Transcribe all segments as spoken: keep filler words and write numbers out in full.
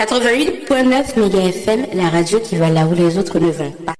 quatre-vingt-huit virgule neuf méga F M, la radio qui va là où les autres ne vont pas.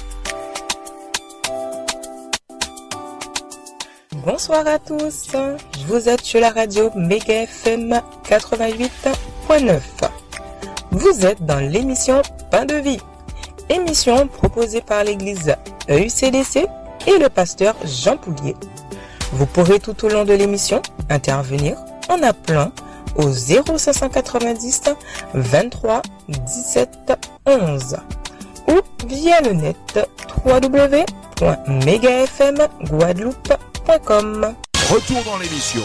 Bonsoir à tous, vous êtes sur la radio Méga F M quatre-vingt-huit virgule neuf. Vous êtes dans l'émission Pain de vie, émission proposée par l'église E U C D C et le pasteur Jean Poulier. Vous pourrez tout au long de l'émission intervenir en appelant au zéro cinq cent quatre-vingt-dix vingt-trois dix-sept onze ou via le net w w w point mega f m guadeloupe point com. Retour dans l'émission.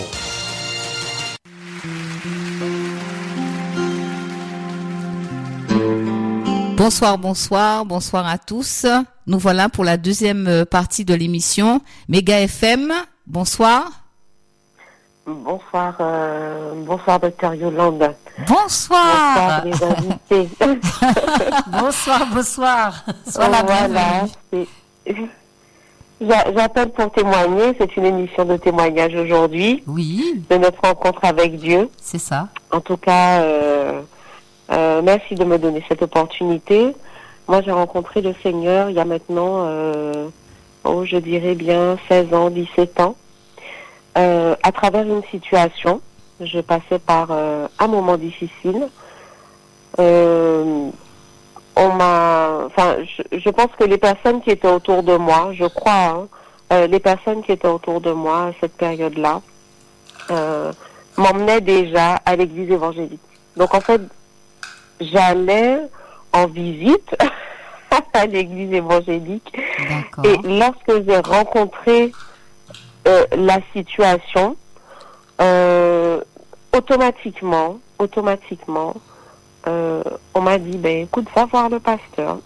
Bonsoir, bonsoir, bonsoir à tous. Nous voilà pour la deuxième partie de l'émission Méga F M. Bonsoir. Bonsoir, euh, bonsoir docteur Yolande. Bonsoir. Bonsoir les invités. Bonsoir, bonsoir. Sois la voilà. J'a- J'appelle pour témoigner. C'est une émission de témoignage aujourd'hui. Oui. De notre rencontre avec Dieu. C'est ça. En tout cas, euh, euh, merci de me donner cette opportunité. Moi, j'ai rencontré le Seigneur il y a maintenant, euh, oh, je dirais bien seize ans, dix-sept ans. Euh, à travers une situation, je passais par euh, un moment difficile. Euh, on m'a, enfin, je, je pense que les personnes qui étaient autour de moi, je crois, hein, euh, les personnes qui étaient autour de moi à cette période-là, euh, m'emmenaient déjà à l'église évangélique. Donc en fait, j'allais en visite à l'église évangélique. D'accord. Et lorsque j'ai rencontré Euh, la situation, euh, automatiquement, automatiquement, euh, on m'a dit, ben écoute, va voir le pasteur.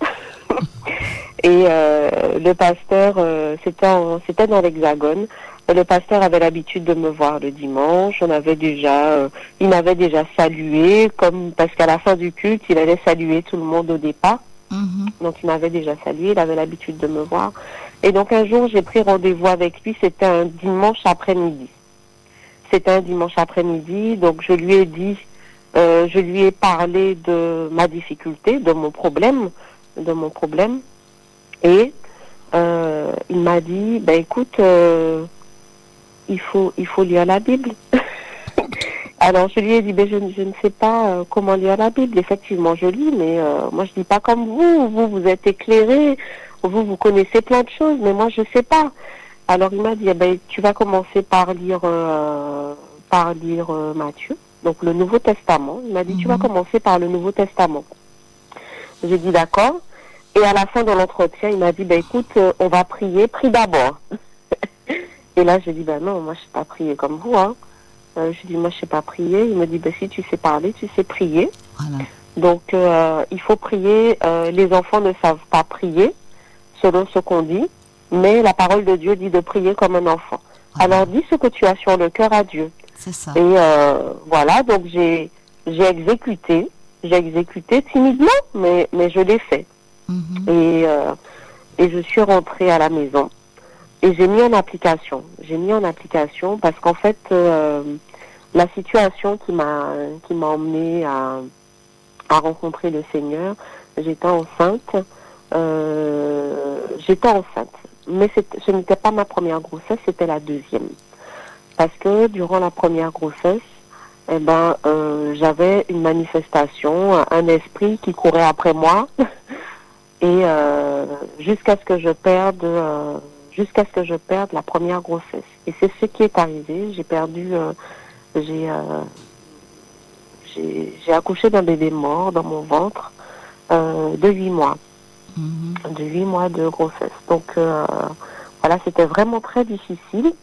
Et euh, le pasteur, euh, c'était, en, c'était dans l'Hexagone. Le pasteur avait l'habitude de me voir le dimanche. On avait déjà, euh, il m'avait déjà salué, comme parce qu'à la fin du culte, il allait saluer tout le monde au départ. Mm-hmm. Donc il m'avait déjà salué, il avait l'habitude de me voir. Et donc un jour, j'ai pris rendez-vous avec lui, c'était un dimanche après-midi. C'était un dimanche après-midi, donc je lui ai dit, euh, je lui ai parlé de ma difficulté, de mon problème, de mon problème. Et euh, il m'a dit, ben écoute, euh, il faut, il faut lire la Bible. Alors je lui ai dit, ben, je, je ne sais pas euh, comment lire la Bible. Effectivement, je lis, mais euh, moi je dis pas comme vous. Vous, vous êtes éclairé, vous, vous connaissez plein de choses, mais moi je sais pas. Alors il m'a dit, eh ben, tu vas commencer par lire, euh, par lire euh, Matthieu, donc le Nouveau Testament. Il m'a dit, mm-hmm. tu vas commencer par le Nouveau Testament. J'ai dit d'accord. Et à la fin de l'entretien, il m'a dit, ben écoute, euh, on va prier, prie d'abord. Et là j'ai dit, ben non, moi je sais pas prier comme vous, hein. Euh, je lui dis, moi, je sais pas prier. Il me dit, ben, si tu sais parler, tu sais prier. Voilà. Donc, euh, il faut prier. Euh, les enfants ne savent pas prier, selon ce qu'on dit, mais la parole de Dieu dit de prier comme un enfant. Voilà. Alors, dis ce que tu as sur le cœur à Dieu. C'est ça. Et euh, voilà, donc j'ai j'ai exécuté. J'ai exécuté timidement, mais, mais je l'ai fait. Mm-hmm. Et, euh, et je suis rentrée à la maison. Et j'ai mis en application. J'ai mis en application parce qu'en fait, euh, la situation qui m'a qui m'a emmenée à, à rencontrer le Seigneur, j'étais enceinte. Euh, j'étais enceinte, mais ce n'était pas ma première grossesse, c'était la deuxième. Parce que durant la première grossesse, eh ben, euh, j'avais une manifestation, un esprit qui courait après moi, et euh, jusqu'à ce que je perde. Euh, jusqu'à ce que je perde la première grossesse. Et c'est ce qui est arrivé. J'ai perdu, euh, j'ai, euh, j'ai, j'ai accouché d'un bébé mort dans mon ventre euh, de huit mois. Mm-hmm. De huit mois de grossesse. Donc, euh, voilà, c'était vraiment très difficile.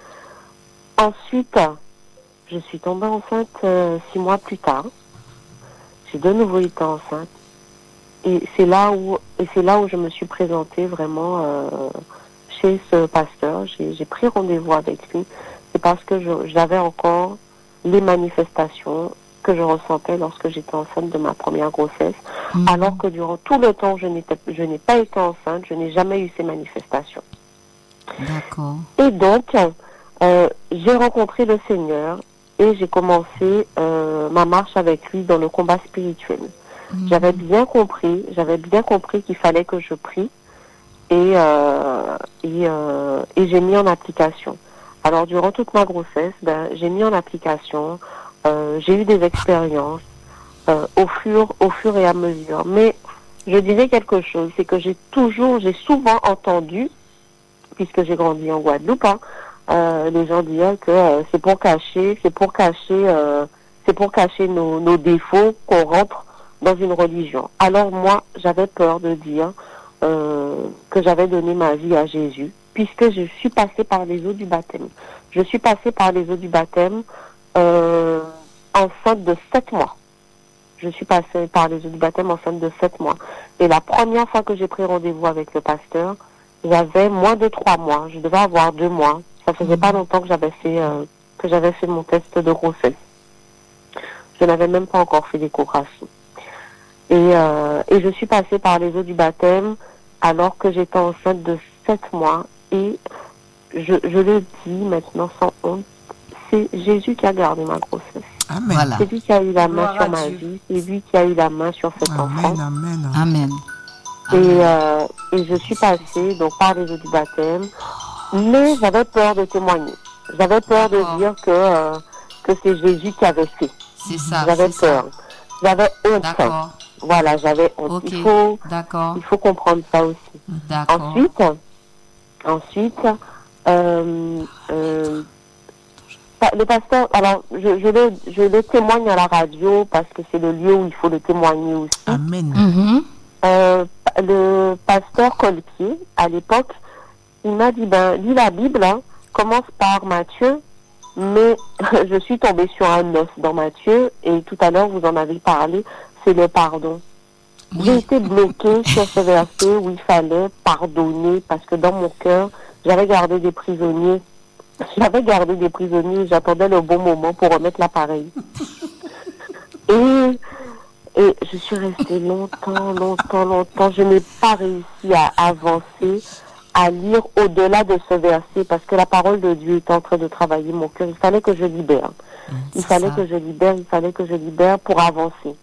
Ensuite, je suis tombée enceinte euh, six mois plus tard. J'ai de nouveau été enceinte. Et c'est là où, et c'est là où je me suis présentée vraiment euh, chez ce pasteur. J'ai, j'ai pris rendez-vous avec lui. C'est parce que je, j'avais encore les manifestations que je ressentais lorsque j'étais enceinte de ma première grossesse, mmh. alors que durant tout le temps je n'étais, je n'ai pas été enceinte, je n'ai jamais eu ces manifestations. D'accord. Et donc, euh, j'ai rencontré le Seigneur et j'ai commencé euh, ma marche avec lui dans le combat spirituel. Mmh. J'avais bien compris, j'avais bien compris qu'il fallait que je prie et euh, et, euh, et j'ai mis en application. Alors durant toute ma grossesse, ben j'ai mis en application, euh, j'ai eu des expériences euh, au fur au fur et à mesure. Mais je dirais quelque chose, c'est que j'ai toujours, j'ai souvent entendu, puisque j'ai grandi en Guadeloupe, hein, euh, les gens disaient que euh, c'est pour cacher, c'est pour cacher, euh, c'est pour cacher nos, nos défauts qu'on rentre dans une religion. Alors moi, j'avais peur de dire euh, que j'avais donné ma vie à Jésus, puisque je suis passée par les eaux du baptême. Je suis passée par les eaux du baptême euh, enceinte de sept mois. Je suis passée par les eaux du baptême enceinte de sept mois. Et la première fois que j'ai pris rendez-vous avec le pasteur, j'avais moins de trois mois. Je devais avoir deux mois. Ça faisait pas longtemps que j'avais fait euh, que j'avais fait mon test de grossesse. Je n'avais même pas encore fait l'échographie. Et euh, et je suis passée par les eaux du baptême alors que j'étais enceinte de sept mois. Et je, je le dis maintenant sans honte, c'est Jésus qui a gardé ma grossesse. Amen. Voilà. C'est lui qui a eu la main Gloire sur à ma Dieu. vie, c'est lui qui a eu la main sur cet Amen, enfant. amen. Amen. Et, euh, et je suis passée donc par les eaux du baptême, mais j'avais peur de témoigner. J'avais peur de D'accord. dire que euh, que c'est Jésus qui avait fait. C'est ça. J'avais c'est peur. J'avais Ça. honte. D'accord. Voilà, j'avais honte. Ok. Il faut D'accord. il faut comprendre ça aussi. D'accord. Ensuite, ensuite, euh, euh, pa- le pasteur, alors je, je, le, je le témoigne à la radio parce que c'est le lieu où il faut le témoigner aussi. Amen. Mhm. Euh, le pasteur Colpier, à l'époque, il m'a dit, ben, lis la Bible, hein, commence par Matthieu, mais je suis tombée sur un os dans Matthieu, et tout à l'heure, vous en avez parlé, c'est le pardon. Oui. J'ai été bloquée sur ce verset où il fallait pardonner, parce que dans mon cœur, j'avais gardé des prisonniers. J'avais gardé des prisonniers, j'attendais le bon moment pour remettre l'appareil. Et, et je suis restée longtemps, longtemps, longtemps. Je n'ai pas réussi à avancer, à lire au-delà de ce verset, parce que la parole de Dieu est en train de travailler mon cœur. Il fallait que je libère. Il C'est fallait ça. que je libère, il fallait que je libère pour avancer.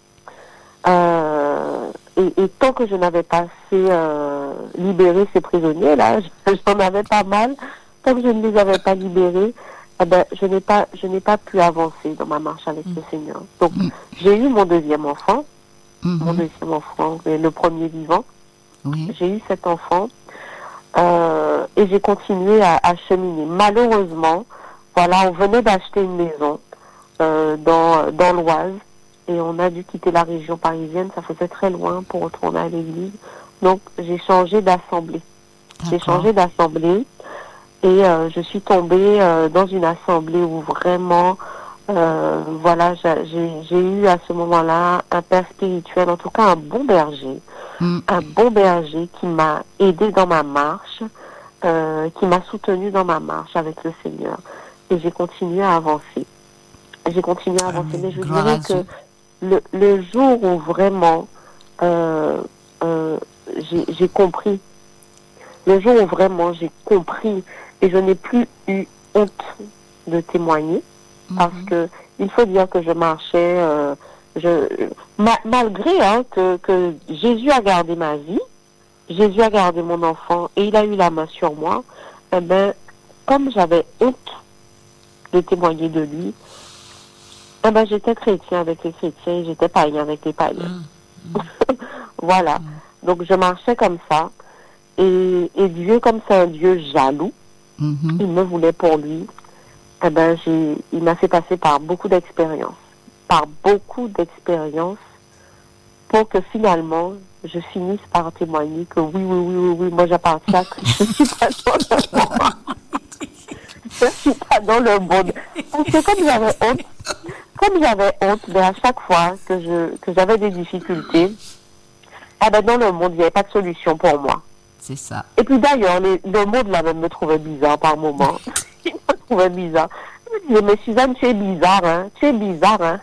Euh, et, et tant que je n'avais pas fait euh, libérer ces prisonniers-là, j'en avais pas mal. Tant que je ne les avais pas libérés, eh ben, je n'ai pas, je n'ai pas pu avancer dans ma marche avec le Seigneur. Donc, j'ai eu mon deuxième enfant, Mhm. mon deuxième enfant, et le premier vivant. Oui. J'ai eu cet enfant euh, et j'ai continué à, à cheminer. Malheureusement, voilà, on venait d'acheter une maison euh, dans dans l'Oise et on a dû quitter la région parisienne. Ça faisait très loin pour retourner à l'église. Donc, j'ai changé d'assemblée. J'ai D'accord. changé d'assemblée et euh, je suis tombée euh, dans une assemblée où vraiment, euh, voilà, j'ai, j'ai j'ai eu à ce moment-là un père spirituel, en tout cas un bon berger, Mm. un bon berger qui m'a aidé dans ma marche, euh, qui m'a soutenu dans ma marche avec le Seigneur. Et j'ai continué à avancer. J'ai continué à avancer. Amen. Mais je Gloire dirais à que Dieu. le, le jour où vraiment euh, euh, j'ai, j'ai compris, le jour où vraiment j'ai compris et je n'ai plus eu honte de témoigner, parce Mhm. que il faut dire que je marchais, euh, je, ma- malgré hein, que, que Jésus a gardé ma vie, Jésus a gardé mon enfant et il a eu la main sur moi, eh ben, comme j'avais honte de témoigner de lui, eh ben, j'étais chrétien avec les chrétiens et j'étais païen avec les païens. Voilà. Donc je marchais comme ça. Et, et Dieu, comme c'est un Dieu jaloux, Mhm. il me voulait pour lui. Eh ben, j'ai, il m'a fait passer par beaucoup d'expériences. Par beaucoup d'expériences pour que finalement, je finisse par témoigner que oui, oui, oui, oui, oui, moi j'appartiens à Christ. Je suis pas dans le monde. Je suis pas dans le monde. Parce que comme j'avais honte, comme j'avais honte, ben à chaque fois que je, que j'avais des difficultés, eh ben dans le monde, il n'y avait pas de solution pour moi. C'est ça. Et puis d'ailleurs, les- le monde là même me trouvait bizarre par moments. Il me trouvait bizarre. Je me disais, mais Suzanne, tu es bizarre, hein. Tu es bizarre, hein.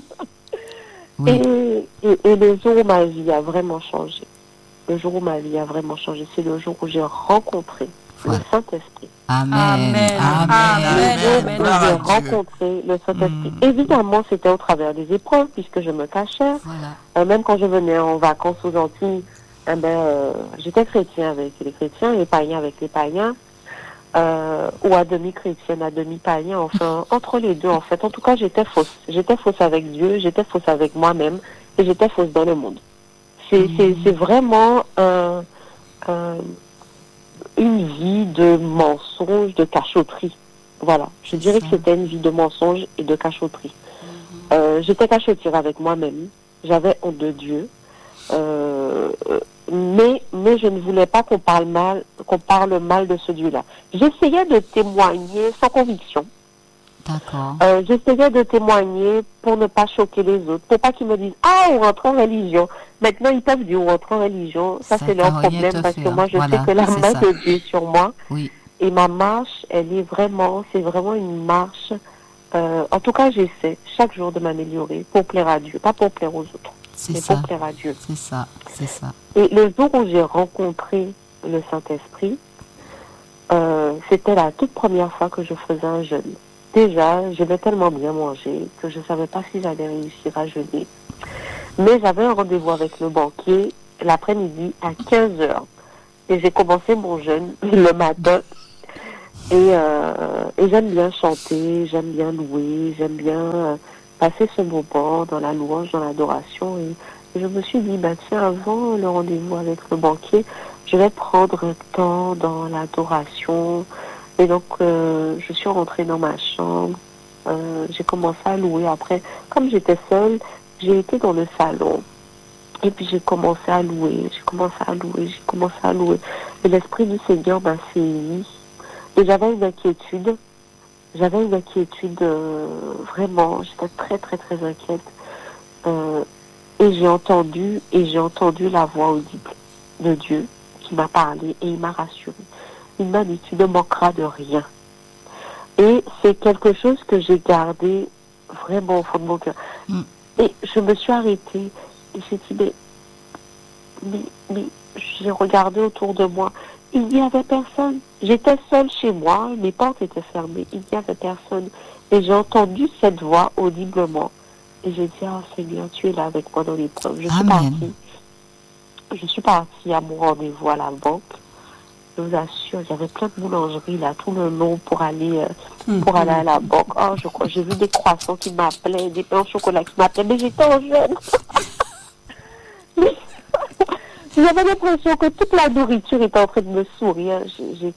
Oui. Et, et, et le jour où ma vie a vraiment changé, le jour où ma vie a vraiment changé, c'est le jour où j'ai rencontré Voilà. le Saint-Esprit. Amen. Amen. Amen. Amen. Le jour Amen. où Gloire j'ai à Dieu. rencontré le Saint-Esprit. Mm. Évidemment, c'était au travers des épreuves, puisque je me cachais. Voilà. Euh, même quand je venais en vacances aux Antilles, eh ben, euh, j'étais chrétien avec les chrétiens, les païens avec les païens, euh, ou à demi chrétienne, à demi païen, enfin, entre les deux, en fait. En tout cas, j'étais fausse. J'étais fausse avec Dieu, j'étais fausse avec moi-même, et j'étais fausse dans le monde. C'est, c'est, c'est vraiment un, un, une vie de mensonge, de cachotterie. Voilà. Je dirais que c'était une vie de mensonge et de cachotterie. Euh, j'étais cachottière avec moi-même. J'avais honte de Dieu. Euh, mais, mais je ne voulais pas qu'on parle mal, qu'on parle mal de ce Dieu-là. J'essayais de témoigner sans conviction. D'accord. Euh, j'essayais de témoigner pour ne pas choquer les autres, pour pas qu'ils me disent « Ah, on rentre en religion ». Maintenant, ils peuvent dire « On rentre en religion ». Ça, Ça c'est leur t'a rien problème te parce fait, que moi, je voilà, sais que la c'est main ça. de Dieu est sur moi. Oui. Et ma marche, elle est vraiment, c'est vraiment une marche. Euh, en tout cas, j'essaie chaque jour de m'améliorer pour plaire à Dieu, pas pour plaire aux autres, C'est mais ça. pour plaire à Dieu. C'est ça. C'est ça. Et le jour où j'ai rencontré le Saint-Esprit, euh, c'était la toute première fois que je faisais un jeûne. Déjà, je vais tellement bien manger que je ne savais pas si j'allais réussir à jeûner. Mais j'avais un rendez-vous avec le banquier l'après-midi à quinze heures. Et j'ai commencé mon jeûne le matin. Et, euh, et j'aime bien chanter, j'aime bien louer, j'aime bien euh, passer ce moment dans la louange, dans l'adoration. Et, et je me suis dit, bah, tiens, avant le rendez-vous avec le banquier, je vais prendre un temps dans l'adoration. Et donc, euh, je suis rentrée dans ma chambre. Euh, j'ai commencé à louer. Après, comme j'étais seule, j'ai été dans le salon. Et puis, j'ai commencé à louer. J'ai commencé à louer. J'ai commencé à louer. Et l'Esprit du Seigneur m'a saisi. Et j'avais une inquiétude. J'avais une inquiétude, euh, vraiment. J'étais très, très, très inquiète. Euh, et j'ai entendu, et j'ai entendu la voix audible de Dieu qui m'a parlé et il m'a rassurée. Il m'a dit, tu ne manqueras de rien. Et c'est quelque chose que j'ai gardé vraiment au fond de mon cœur. Mm. Et je me suis arrêtée et j'ai dit, mais, mais, mais j'ai regardé autour de moi. Il n'y avait personne. J'étais seule chez moi, mes portes étaient fermées. Il n'y avait personne. Et j'ai entendu cette voix audiblement. Et j'ai dit, ah Seigneur, tu es là avec moi dans l'épreuve. Je suis partie. Je suis partie à mon rendez-vous à la banque. Je vous assure, il y avait plein de boulangeries là, tout le long pour aller, euh, pour aller à la banque. Oh, je crois, j'ai vu des croissants qui m'appelaient, des pains au chocolat qui m'appelaient, mais j'étais en jeûne. J'avais l'impression que toute la nourriture était en train de me sourire. J'ai, j'ai,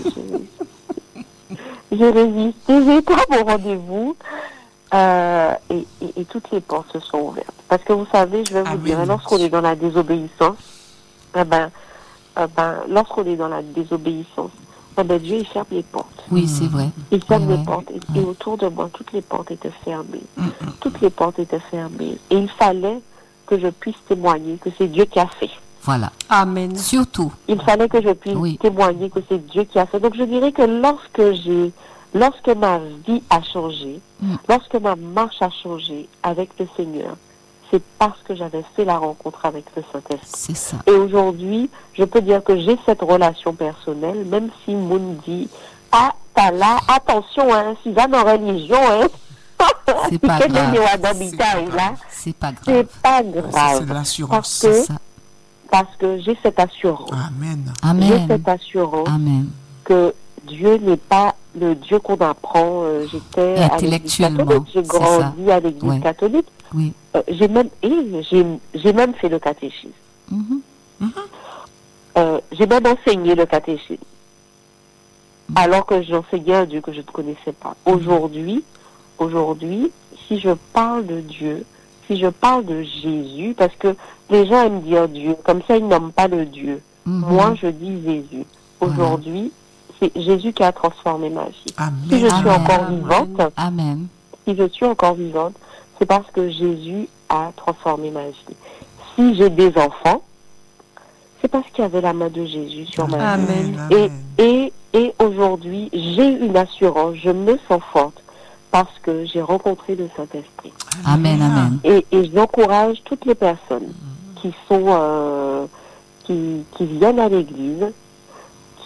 j'ai, j'ai résisté, j'ai été à mon rendez-vous. Euh, et, et, et toutes les portes se sont ouvertes. Parce que vous savez, je vais vous Amen. dire, lorsqu'on est dans la désobéissance, eh ben, eh ben, lorsqu'on est dans la désobéissance, eh ben, Dieu il ferme les portes. Oui, c'est vrai. Il ferme oui, les oui. portes. Et, oui. et autour de moi, toutes les portes étaient fermées. Mm-hmm. Toutes les portes étaient fermées. Et il fallait que je puisse témoigner que c'est Dieu qui a fait. Voilà. Amen. Surtout. Il fallait que je puisse oui. témoigner que c'est Dieu qui a fait. Donc je dirais que lorsque j'ai, lorsque ma vie a changé, mm. lorsque ma marche a changé avec le Seigneur, c'est parce que j'avais fait la rencontre avec le Saint-Esprit. C'est ça. Et aujourd'hui, je peux dire que j'ai cette relation personnelle, même si Moun dit, ah, t'as là, attention, hein, si va dans religion, hein. C'est pas grave. C'est pas grave. C'est pas grave. C'est pas grave. C'est de l'assurance. Parce que, ça. parce que j'ai cette assurance. Amen. Amen. J'ai cette assurance Amen. que Dieu n'est pas le Dieu qu'on apprend. Euh, j'étais à l'église catholique, j'ai grandi à l'église ouais. catholique. Oui. Euh, j'ai même, et j'ai, j'ai même fait le catéchisme. Mm-hmm. Mm-hmm. Euh, j'ai même enseigné le catéchisme. Mm-hmm. Alors que j'enseignais un Dieu que je ne connaissais pas. Aujourd'hui, aujourd'hui, si je parle de Dieu, si je parle de Jésus, parce que les gens aiment dire Dieu, comme ça ils nomment pas le Dieu. Mm-hmm. Moi, je dis Jésus. Aujourd'hui, voilà. c'est Jésus qui a transformé ma vie. Amen. Si je suis Amen. encore vivante, Amen. si je suis encore vivante, c'est parce que Jésus a transformé ma vie. Si j'ai des enfants, c'est parce qu'il y avait la main de Jésus sur ma Amen. vie. Amen. Et, et, et aujourd'hui, j'ai une assurance, je me sens forte parce que j'ai rencontré le Saint-Esprit. Amen, amen. Et, et j'encourage toutes les personnes qui sont, euh, qui, qui viennent à l'église,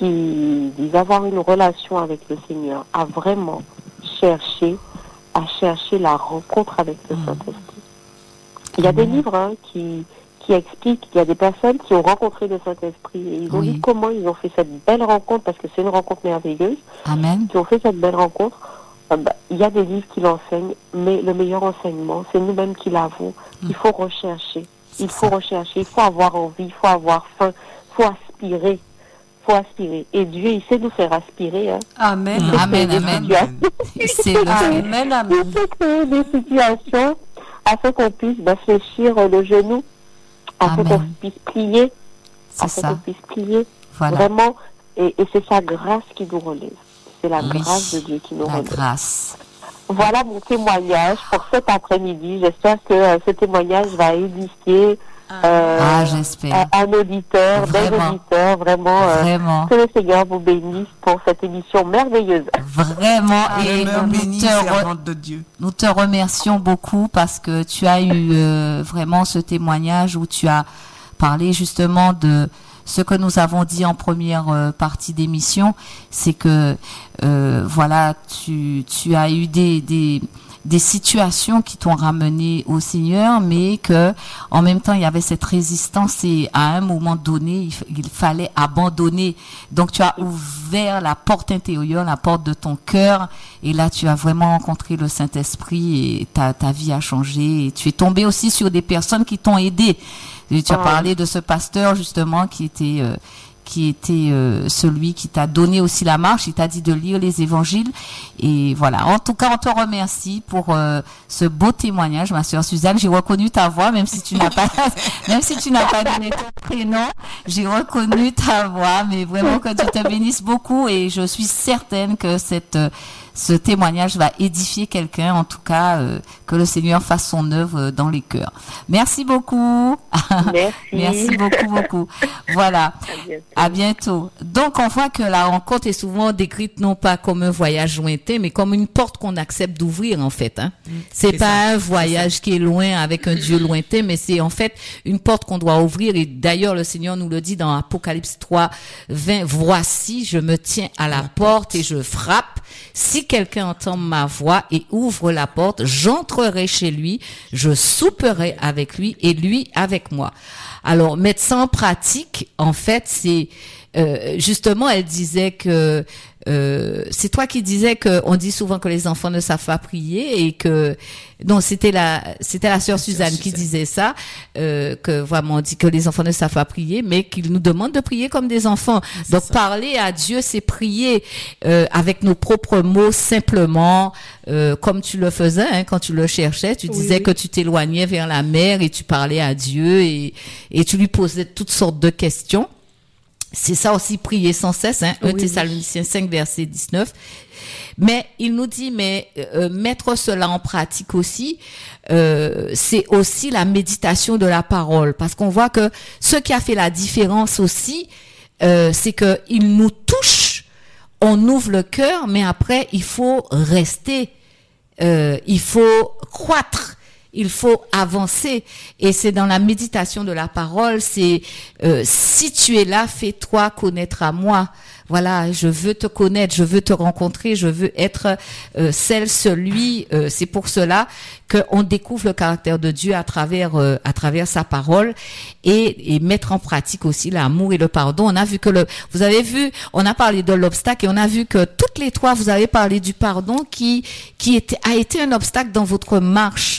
qui disent avoir une relation avec le Seigneur à vraiment chercher, à chercher la rencontre avec le mmh. Saint-Esprit. Il y a mmh. des livres hein, qui, qui expliquent qu'il y a des personnes qui ont rencontré le Saint-Esprit et ils ont oui. dit comment ils ont fait cette belle rencontre, parce que c'est une rencontre merveilleuse. Amen. Qui ont fait cette belle rencontre. Euh, bah, il y a des livres qui l'enseignent, mais le meilleur enseignement, c'est nous-mêmes qui l'avons. Mmh. Il faut rechercher. Il faut ça. rechercher, il faut avoir envie, il faut avoir faim, il faut aspirer. faut aspirer. Et Dieu, il sait nous faire aspirer. Hein. Amen. Il amen, amen. C'est amen, amen. Il faut créer des situations afin qu'on puisse bah, fléchir le genou, afin qu'on puisse plier, c'est afin ça. qu'on puisse plier. Voilà. Vraiment, et, et c'est sa grâce qui nous relève. C'est la oui, grâce de Dieu qui nous la relève. Grâce. Voilà mon témoignage pour cet après-midi. J'espère que euh, ce témoignage va édifier euh, ah, j'espère. un, un auditeur, des auditeurs. Vraiment, euh, vraiment. Que le Seigneur vous bénisse pour cette émission merveilleuse. Vraiment. Ah, et nous, béni, te re- de Dieu. nous te remercions beaucoup parce que tu as eu euh, vraiment ce témoignage où tu as parlé justement de ce que nous avons dit en première euh, partie d'émission, c'est que euh, voilà, tu tu as eu des des des situations qui t'ont ramené au Seigneur, mais que en même temps il y avait cette résistance et à un moment donné il, il fallait abandonner. Donc tu as ouvert la porte intérieure, la porte de ton cœur, et là tu as vraiment rencontré le Saint-Esprit et ta ta vie a changé. Et tu es tombé aussi sur des personnes qui t'ont aidé. Et tu as parlé de ce pasteur justement qui était euh, qui était euh, celui qui t'a donné aussi la marche. Il t'a dit de lire les évangiles. Et voilà. En tout cas, on te remercie pour euh, ce beau témoignage, ma sœur Suzanne. J'ai reconnu ta voix, même si tu n'as pas, même si tu n'as pas donné ton prénom. J'ai reconnu ta voix, mais vraiment que Dieu te bénisse beaucoup. Et je suis certaine que cette euh, ce témoignage va édifier quelqu'un, en tout cas, euh, que le Seigneur fasse son œuvre dans les cœurs. Merci beaucoup. Merci. Merci beaucoup, beaucoup. Voilà. À bientôt. À bientôt. Donc, on voit que la rencontre est souvent décrite non pas comme un voyage lointain, mais comme une porte qu'on accepte d'ouvrir, en fait. Hein. Mmh, c'est, c'est pas ça, un voyage qui est loin avec un Dieu lointain, mais c'est en fait une porte qu'on doit ouvrir. Et d'ailleurs, le Seigneur nous le dit dans Apocalypse trois, vingt. Voici, je me tiens à la, la porte, porte et je frappe. Si quelqu'un entend ma voix et ouvre la porte, j'entrerai chez lui, je souperai avec lui et lui avec moi. Alors, mettre ça en pratique, en fait, c'est euh, justement, elle disait que euh, c'est toi qui disais que on dit souvent que les enfants ne savent pas prier et que non, c'était la c'était la sœur Suzanne qui disait ça, euh, que vraiment on dit que les enfants ne savent pas prier, mais qu'ils nous demandent de prier comme des enfants. C'est Donc ça. Parler à Dieu, c'est prier euh, avec nos propres mots simplement, euh, comme tu le faisais hein, quand tu le cherchais. Tu disais oui. que tu t'éloignais vers la mer et tu parlais à Dieu et et tu lui posais toutes sortes de questions. C'est ça aussi, prier sans cesse, hein, oui, un Thessaloniciens cinq, verset dix-neuf. Mais il nous dit, mais euh, mettre cela en pratique aussi, euh, c'est aussi la méditation de la parole. Parce qu'on voit que ce qui a fait la différence aussi, euh, c'est que il nous touche, on ouvre le cœur, mais après, il faut rester, euh, il faut croître. Il faut avancer et c'est dans la méditation de la parole, c'est euh, si tu es là, fais-toi connaître à moi. Voilà, je veux te connaître, je veux te rencontrer, je veux être euh, celle, celui. Euh, c'est pour cela qu'on découvre le caractère de Dieu à travers euh, à travers sa parole et, et mettre en pratique aussi l'amour et le pardon. On a vu que le, vous avez vu, on a parlé de l'obstacle et on a vu que toutes les trois, vous avez parlé du pardon qui qui était a été un obstacle dans votre marche.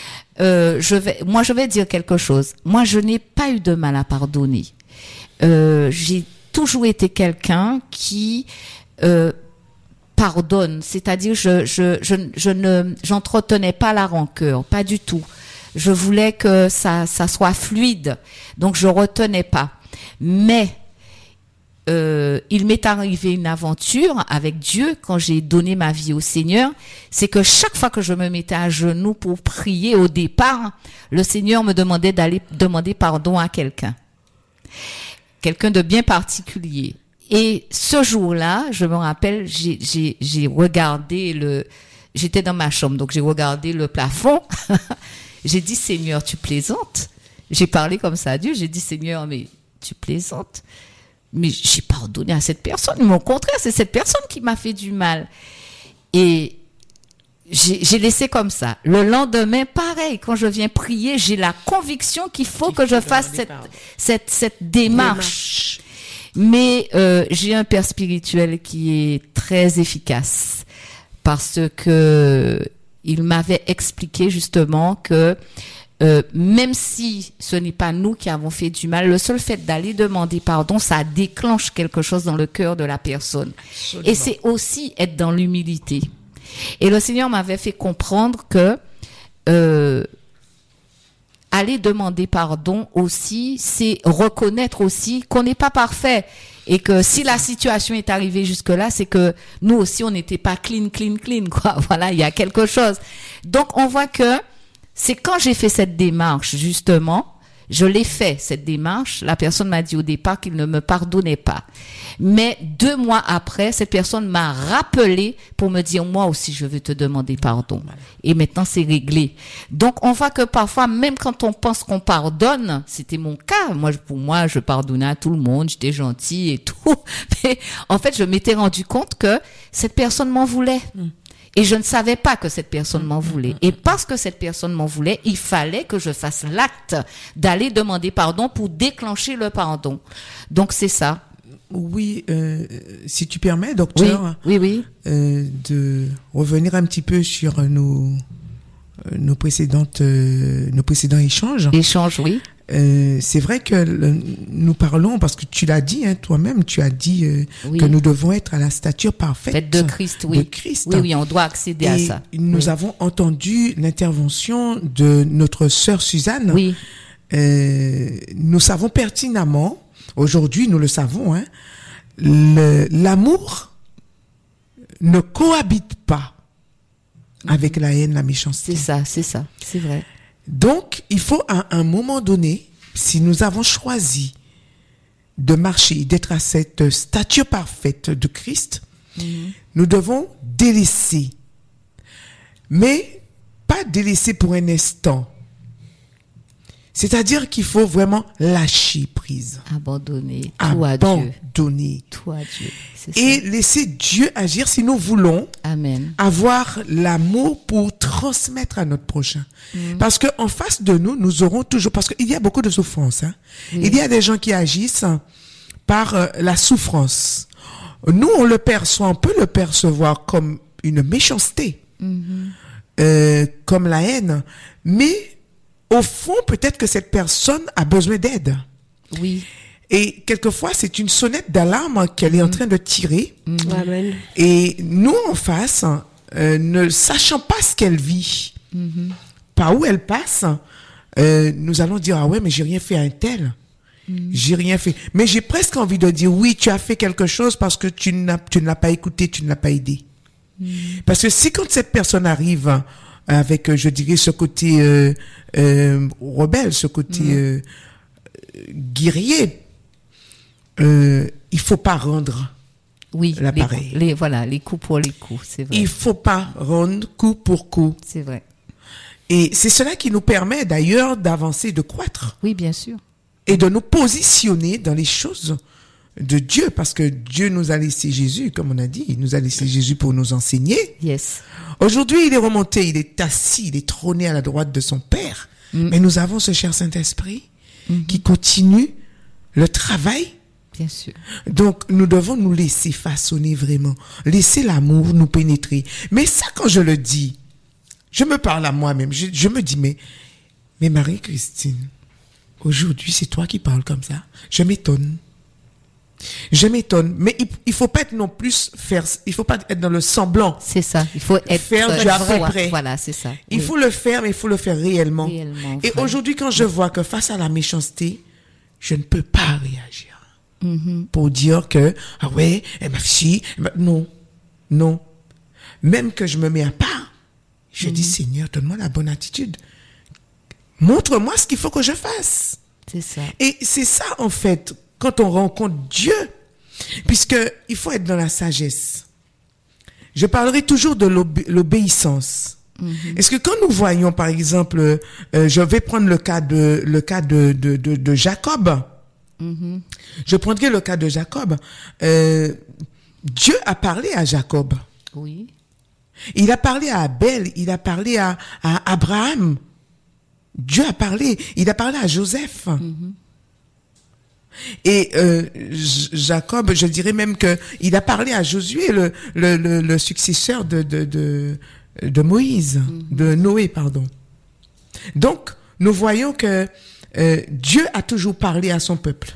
Euh, je vais, moi, je vais dire quelque chose. Moi, je n'ai pas eu de mal à pardonner. Euh, j'ai toujours été quelqu'un qui euh, pardonne, c'est-à-dire je je je je ne j'entretenais pas la rancœur, pas du tout. Je voulais que ça ça soit fluide, donc je retenais pas. Mais euh, il m'est arrivé une aventure avec Dieu quand j'ai donné ma vie au Seigneur, c'est que chaque fois que je me mettais à genoux pour prier au départ, le Seigneur me demandait d'aller demander pardon à quelqu'un. Quelqu'un de bien particulier. Et ce jour-là, je me rappelle, j'ai, j'ai, j'ai regardé le, j'étais dans ma chambre, donc j'ai regardé le plafond. J'ai dit, Seigneur, tu plaisantes? J'ai parlé comme ça à Dieu. J'ai dit, Seigneur, mais tu plaisantes? mais j'ai pardonné à cette personne. Mais au contraire, c'est cette personne qui m'a fait du mal. Et j'ai, j'ai laissé comme ça. Le lendemain, pareil, quand je viens prier, j'ai la conviction qu'il faut que je fasse cette, cette, cette démarche. Mais euh, j'ai un père spirituel qui est très efficace parce que il m'avait expliqué justement que euh, même si ce n'est pas nous qui avons fait du mal, le seul fait d'aller demander pardon, ça déclenche quelque chose dans le cœur de la personne. Absolument. Et c'est aussi être dans l'humilité. Et le Seigneur m'avait fait comprendre que euh, aller demander pardon aussi, c'est reconnaître aussi qu'on n'est pas parfait et que si la situation est arrivée jusque-là, c'est que nous aussi on n'était pas clean, clean, clean, quoi. Voilà, il y a quelque chose. Donc on voit que c'est quand j'ai fait cette démarche, justement, je l'ai fait, cette démarche. La personne m'a dit au départ qu'il ne me pardonnait pas. Mais deux mois après, cette personne m'a rappelé pour me dire, moi aussi, je veux te demander pardon. Et maintenant, c'est réglé. Donc, on voit que parfois, même quand on pense qu'on pardonne, c'était mon cas. Moi, pour moi, je pardonnais à tout le monde, j'étais gentille et tout. Mais en fait, je m'étais rendu compte que cette personne m'en voulait. Mm. Et je ne savais pas que cette personne m'en voulait. Et parce que cette personne m'en voulait, il fallait que je fasse l'acte d'aller demander pardon pour déclencher le pardon. Donc, c'est ça. Oui, euh, si tu permets, docteur, oui, oui, oui. Euh, de revenir un petit peu sur nos nos précédentes euh, nos précédents échanges. Échanges, oui. Euh, c'est vrai que le, nous parlons, parce que tu l'as dit, hein, toi-même, tu as dit euh, oui. que nous devons être à la stature parfaite Faites de Christ, oui. De Christ. Oui, oui, on doit accéder Et à ça. Nous oui. avons entendu l'intervention de notre sœur Suzanne. Oui. Euh, nous savons pertinemment, aujourd'hui nous le savons, hein, le, l'amour ne cohabite pas avec la haine, la méchanceté. C'est ça, c'est ça, c'est vrai. Donc, il faut à un moment donné, si nous avons choisi de marcher, d'être à cette stature parfaite de Christ, mmh. nous devons délaisser. Mais pas délaisser pour un instant. C'est-à-dire qu'il faut vraiment lâcher prise. Abandonner tout à Dieu. Abandonner. Tout à Dieu. C'est Et ça. laisser Dieu agir si nous voulons Amen. avoir l'amour pour transmettre à notre prochain. Mm. Parce que en face de nous, nous aurons toujours, parce qu'il y a beaucoup de souffrance, hein. Oui. Il y a des gens qui agissent par euh, la souffrance. Nous, on le perçoit, on peut le percevoir comme une méchanceté, mm-hmm. euh, comme la haine, mais au fond, peut-être que cette personne a besoin d'aide. Oui. Et quelquefois, c'est une sonnette d'alarme qu'elle est en train de tirer. Mmh. Amen. Et nous, en face, euh, ne sachant pas ce qu'elle vit, mmh. par où elle passe, euh, nous allons dire, ah ouais, mais j'ai rien fait à un tel. Mmh. J'ai rien fait. Mais j'ai presque envie de dire, oui, tu as fait quelque chose parce que tu, n'as, tu ne l'as pas écouté, tu ne l'as pas aidé. Mmh. Parce que si quand cette personne arrive avec, je dirais, ce côté euh, euh, rebelle, ce côté mmh. euh, guerrier, euh, il faut pas rendre oui, l'appareil. Les, les, voilà, les coups pour les coups, c'est vrai. Il faut pas rendre coup pour coup. C'est vrai. Et c'est cela qui nous permet d'ailleurs d'avancer, de croître. Oui, bien sûr. Et de nous positionner dans les choses de Dieu, parce que Dieu nous a laissé Jésus, comme on a dit, il nous a laissé Jésus pour nous enseigner. Yes. Aujourd'hui, il est remonté, il est assis, il est trôné à la droite de son Père. Mm. Mais nous avons ce cher Saint-Esprit mm-hmm. qui continue le travail. Bien sûr. Donc, nous devons nous laisser façonner vraiment, laisser l'amour nous pénétrer. Mais ça, quand je le dis, je me parle à moi-même, je, je me dis, mais, mais Marie-Christine, aujourd'hui, c'est toi qui parles comme ça. Je m'étonne. Je m'étonne, mais il, il faut pas être non plus faire, il faut pas être dans le semblant. C'est ça. Il faut être faire du à peu près. Voilà, c'est ça. Il oui. faut le faire, mais il faut le faire réellement. réellement Et vrai. Aujourd'hui, quand je vois que face à la méchanceté, je ne peux pas réagir mm-hmm. pour dire que ah ouais, elle m'a si, non, non. Même que je me mets à part, je mm-hmm. dis Seigneur, donne-moi la bonne attitude. Montre-moi ce qu'il faut que je fasse. C'est ça. Et c'est ça en fait. Quand on rencontre Dieu, puisque il faut être dans la sagesse. Je parlerai toujours de l'obé- l'obéissance. Mm-hmm. Est-ce que quand nous voyons, par exemple, euh, je vais prendre le cas de le cas de de de, de Jacob. Mm-hmm. Je prendrai le cas de Jacob. Euh, Dieu a parlé à Jacob. Oui. Il a parlé à Abel, il a parlé à, à Abraham. Dieu a parlé, il a parlé à Joseph. Mm-hmm. Et euh, Jacob, je dirais même que il a parlé à Josué, le, le, le, le successeur de, de, de, de Moïse, mm-hmm. de Noé, pardon. Donc, nous voyons que euh, Dieu a toujours parlé à son peuple.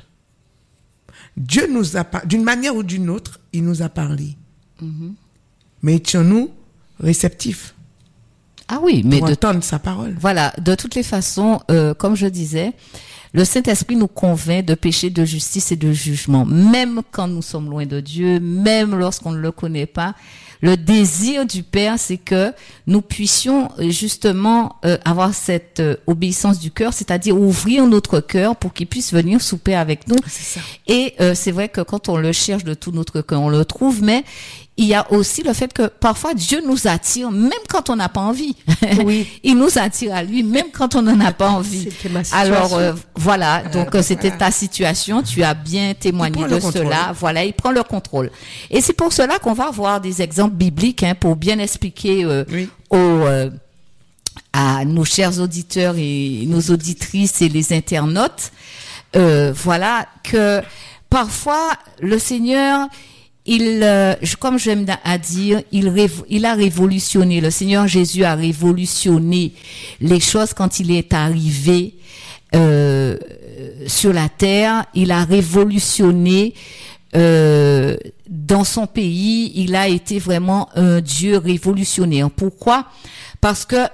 Dieu nous a parlé, d'une manière ou d'une autre, il nous a parlé. Mm-hmm. Mais étions-nous réceptifs? Ah oui, mais pour de entendre sa parole. Voilà, de toutes les façons, euh, comme je disais, le Saint-Esprit nous convainc de péché, de justice et de jugement, même quand nous sommes loin de Dieu, même lorsqu'on ne le connaît pas. Le désir du Père, c'est que nous puissions justement euh, avoir cette euh, obéissance du cœur, c'est-à-dire ouvrir notre cœur pour qu'il puisse venir souper avec nous. C'est ça. Et euh, c'est vrai que quand on le cherche de tout notre cœur, on le trouve, mais il y a aussi le fait que parfois Dieu nous attire même quand on n'a pas envie. Oui. Il nous attire à lui même quand on n'en a pas envie. C'était ma situation. Alors euh, voilà, donc Euh, c'était voilà. ta situation, tu as bien témoigné prend de le contrôle. cela. Voilà, il prend le contrôle. Et c'est pour cela qu'on va avoir des exemples bibliques hein, pour bien expliquer euh, Oui. aux euh, à nos chers auditeurs et nos auditrices et les internautes, euh, voilà que parfois le Seigneur, il, euh, je- comme j'aime à dire, il, rév- il a révolutionné. Le Seigneur Jésus a révolutionné les choses quand il est arrivé euh, sur la terre. Il a révolutionné euh, dans son pays. Il a été vraiment un Dieu révolutionnaire. Pourquoi? Parce que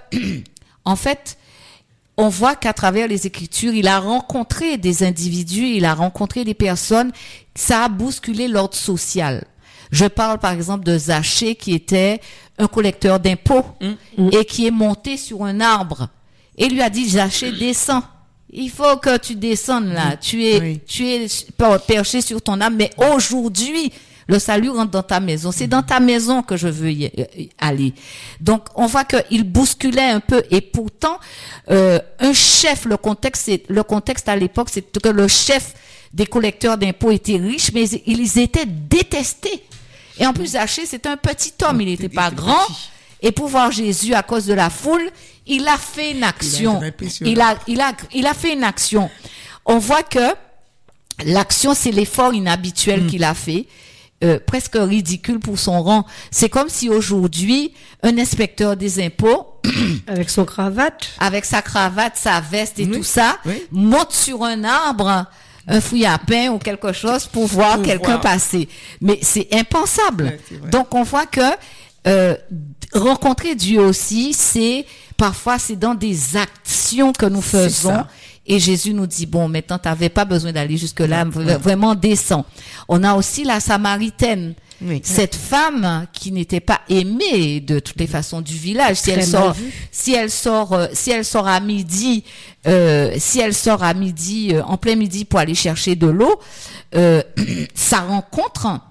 en fait, on voit qu'à travers les Écritures, il a rencontré des individus, il a rencontré des personnes, ça a bousculé l'ordre social. Je parle par exemple de Zachée qui était un collecteur d'impôts et qui est monté sur un arbre et lui a dit Zachée, descends. Il faut que tu descendes là. Tu es, Oui. tu es perché sur ton âme, mais aujourd'hui, le salut rentre dans ta maison. C'est dans ta maison que je veux y aller. Donc, on voit qu'il bousculait un peu. Et pourtant, euh, un chef, le contexte, c'est, le contexte à l'époque, c'est que le chef des collecteurs d'impôts était riche, mais ils étaient détestés. Et en plus, Zachée, c'était un petit homme. Il n'était pas était grand. petit. Et pour voir Jésus à cause de la foule, il a fait une action. grimpé sur Il a, il a, il a fait une action. On voit que l'action, c'est l'effort inhabituel qu'il a fait. Euh, presque ridicule pour son rang. C'est comme si aujourd'hui, un inspecteur des impôts, Avec son cravate. avec sa cravate, sa veste et Oui, tout ça, oui. monte sur un arbre, un fruit à pain ou quelque chose pour voir Pour quelqu'un voir. passer. Mais c'est impensable. Ouais, c'est vrai. Donc on voit que euh, rencontrer Dieu aussi, c'est parfois c'est dans des actions que nous C'est faisons. ça. Et Jésus nous dit, bon, maintenant, tu n'avais pas besoin d'aller jusque-là, v- vraiment descends. On a aussi la Samaritaine, Oui. cette femme qui n'était pas aimée de toutes les façons du village. Si Très elle mal sort, vue. si elle sort, euh, si elle sort à midi, euh, si elle sort à midi, euh, en plein midi pour aller chercher de l'eau, euh, sa rencontre,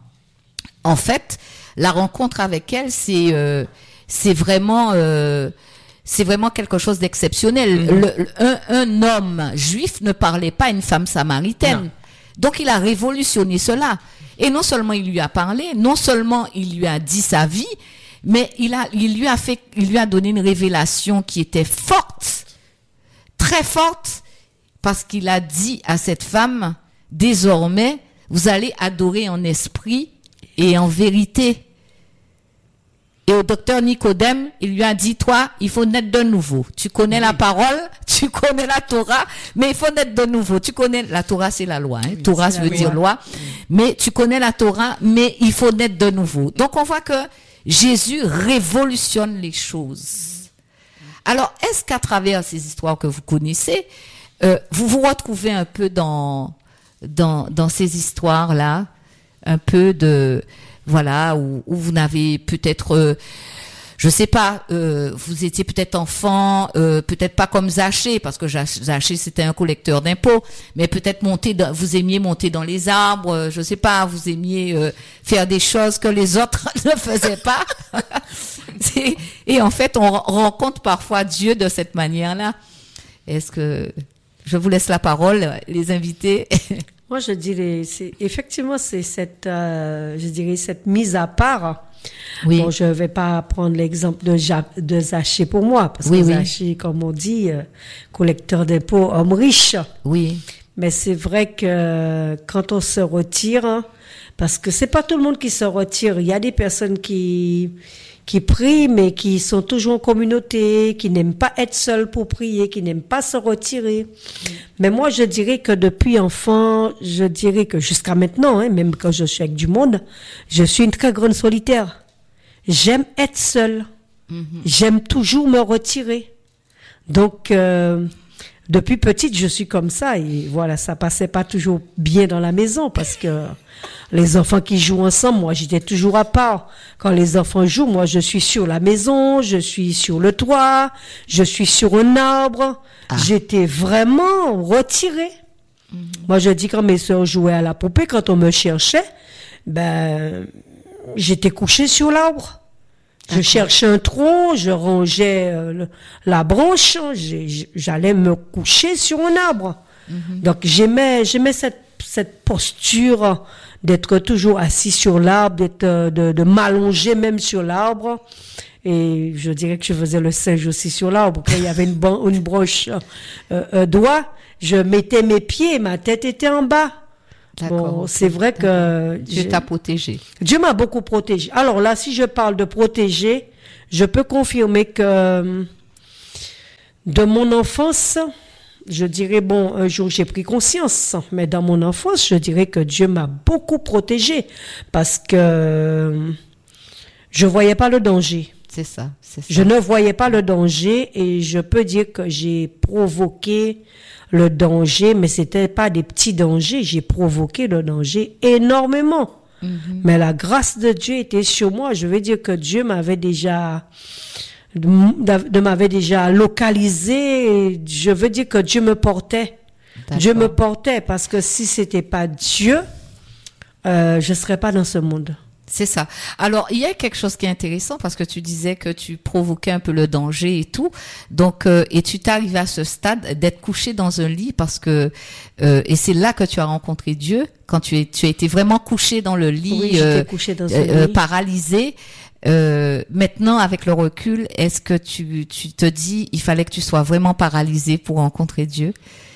en fait, la rencontre avec elle, c'est, euh, c'est vraiment, euh, c'est vraiment quelque chose d'exceptionnel. Le- le- un, un homme juif ne parlait pas à une femme samaritaine. Non. Donc il a révolutionné cela. Et non seulement il lui a parlé, non seulement il lui a dit sa vie, mais il a, il lui a fait, il lui a donné une révélation qui était forte, très forte, parce qu'il a dit à cette femme, désormais, vous allez adorer en esprit et en vérité. Et au docteur Nicodème, il lui a dit, toi, il faut naître de nouveau. Tu connais la parole, tu connais la Torah, mais il faut naître de nouveau. Tu connais, la Torah, c'est la loi. Hein. Torah, ça veut dire loi. Mais tu connais la Torah, mais il faut naître de nouveau. Donc, on voit que Jésus révolutionne les choses. Alors, est-ce qu'à travers ces histoires que vous connaissez, euh, vous vous retrouvez un peu dans, dans, dans ces histoires-là, un peu de, voilà, où, où vous n'avez peut-être, euh, je sais pas, euh, vous étiez peut-être enfant, euh, peut-être pas comme Zachée, parce que Zach- Zachée c'était un collecteur d'impôts, mais peut-être monter, dans, vous aimiez monter dans les arbres, euh, je sais pas, vous aimiez euh, faire des choses que les autres ne faisaient pas. C'est- Et en fait, on rencontre parfois Dieu de cette manière-là. Est-ce que je vous laisse la parole, les invités? Moi, je dirais, c'est, effectivement, c'est cette, euh, je dirais, cette mise à part. Oui. Bon, je vais pas prendre l'exemple de, ja- de Zaché pour moi, parce Oui, que oui. Zaché, comme on dit, euh, collecteur d'impôts, homme riche. Oui. Mais c'est vrai que quand on se retire, parce que c'est pas tout le monde qui se retire, il y a des personnes qui qui prient, mais qui sont toujours en communauté, qui n'aiment pas être seules pour prier, qui n'aiment pas se retirer. Mm. Mais moi, je dirais que depuis enfant, je dirais que jusqu'à maintenant, hein, même quand je suis avec du monde, je suis une très grande solitaire. J'aime être seule. Mm-hmm. J'aime toujours me retirer. Donc, euh, depuis petite, je suis comme ça. Et voilà, ça passait pas toujours bien dans la maison parce que les enfants qui jouent ensemble, moi, j'étais toujours à part. Quand les enfants jouent, moi, je suis sur la maison, je suis sur le toit, je suis sur un arbre. Ah. J'étais vraiment retirée. Mm-hmm. Moi, je dis quand mes sœurs jouaient à la poupée, quand on me cherchait, ben, j'étais couchée sur l'arbre. Je cherchais un tronc, je rangeais euh, le, la branche, j'ai, j'allais me coucher sur un arbre. Mm-hmm. Donc j'aimais, j'aimais cette, cette posture d'être toujours assis sur l'arbre, d'être, de, de m'allonger même sur l'arbre. Et je dirais que je faisais le singe aussi sur l'arbre. Quand il y avait une, ban- une branche euh, euh, doigt, je mettais mes pieds, ma tête était en bas. D'accord, bon, okay. c'est vrai que Dieu t'a protégé. Dieu m'a beaucoup protégé. Alors là, si je parle de protéger, je peux confirmer que de mon enfance, je dirais, bon, un jour j'ai pris conscience, mais dans mon enfance, je dirais que Dieu m'a beaucoup protégé parce que je voyais pas le danger. C'est ça, c'est ça. Je ne voyais pas le danger et je peux dire que j'ai provoqué le danger, mais c'était pas des petits dangers, j'ai provoqué le danger énormément. Mm-hmm. Mais la grâce de Dieu était sur moi. Je veux dire que Dieu m'avait déjà, de, de m'avait déjà localisé. Je veux dire que Dieu me portait. D'accord. Dieu me portait parce que si c'était pas Dieu, euh, je serais pas dans ce monde. C'est ça. Alors, il y a quelque chose qui est intéressant parce que tu disais que tu provoquais un peu le danger et tout. Donc, euh, et tu t'es arrivé à ce stade d'être couché dans un lit parce que, euh, et c'est là que tu as rencontré Dieu quand tu es, tu as été vraiment couché dans le lit, oui, euh, j'étais couché dans euh, lit. euh, paralysé. Euh, maintenant, avec le recul, est-ce que tu, tu te dis, il fallait que tu sois vraiment paralysé pour rencontrer Dieu?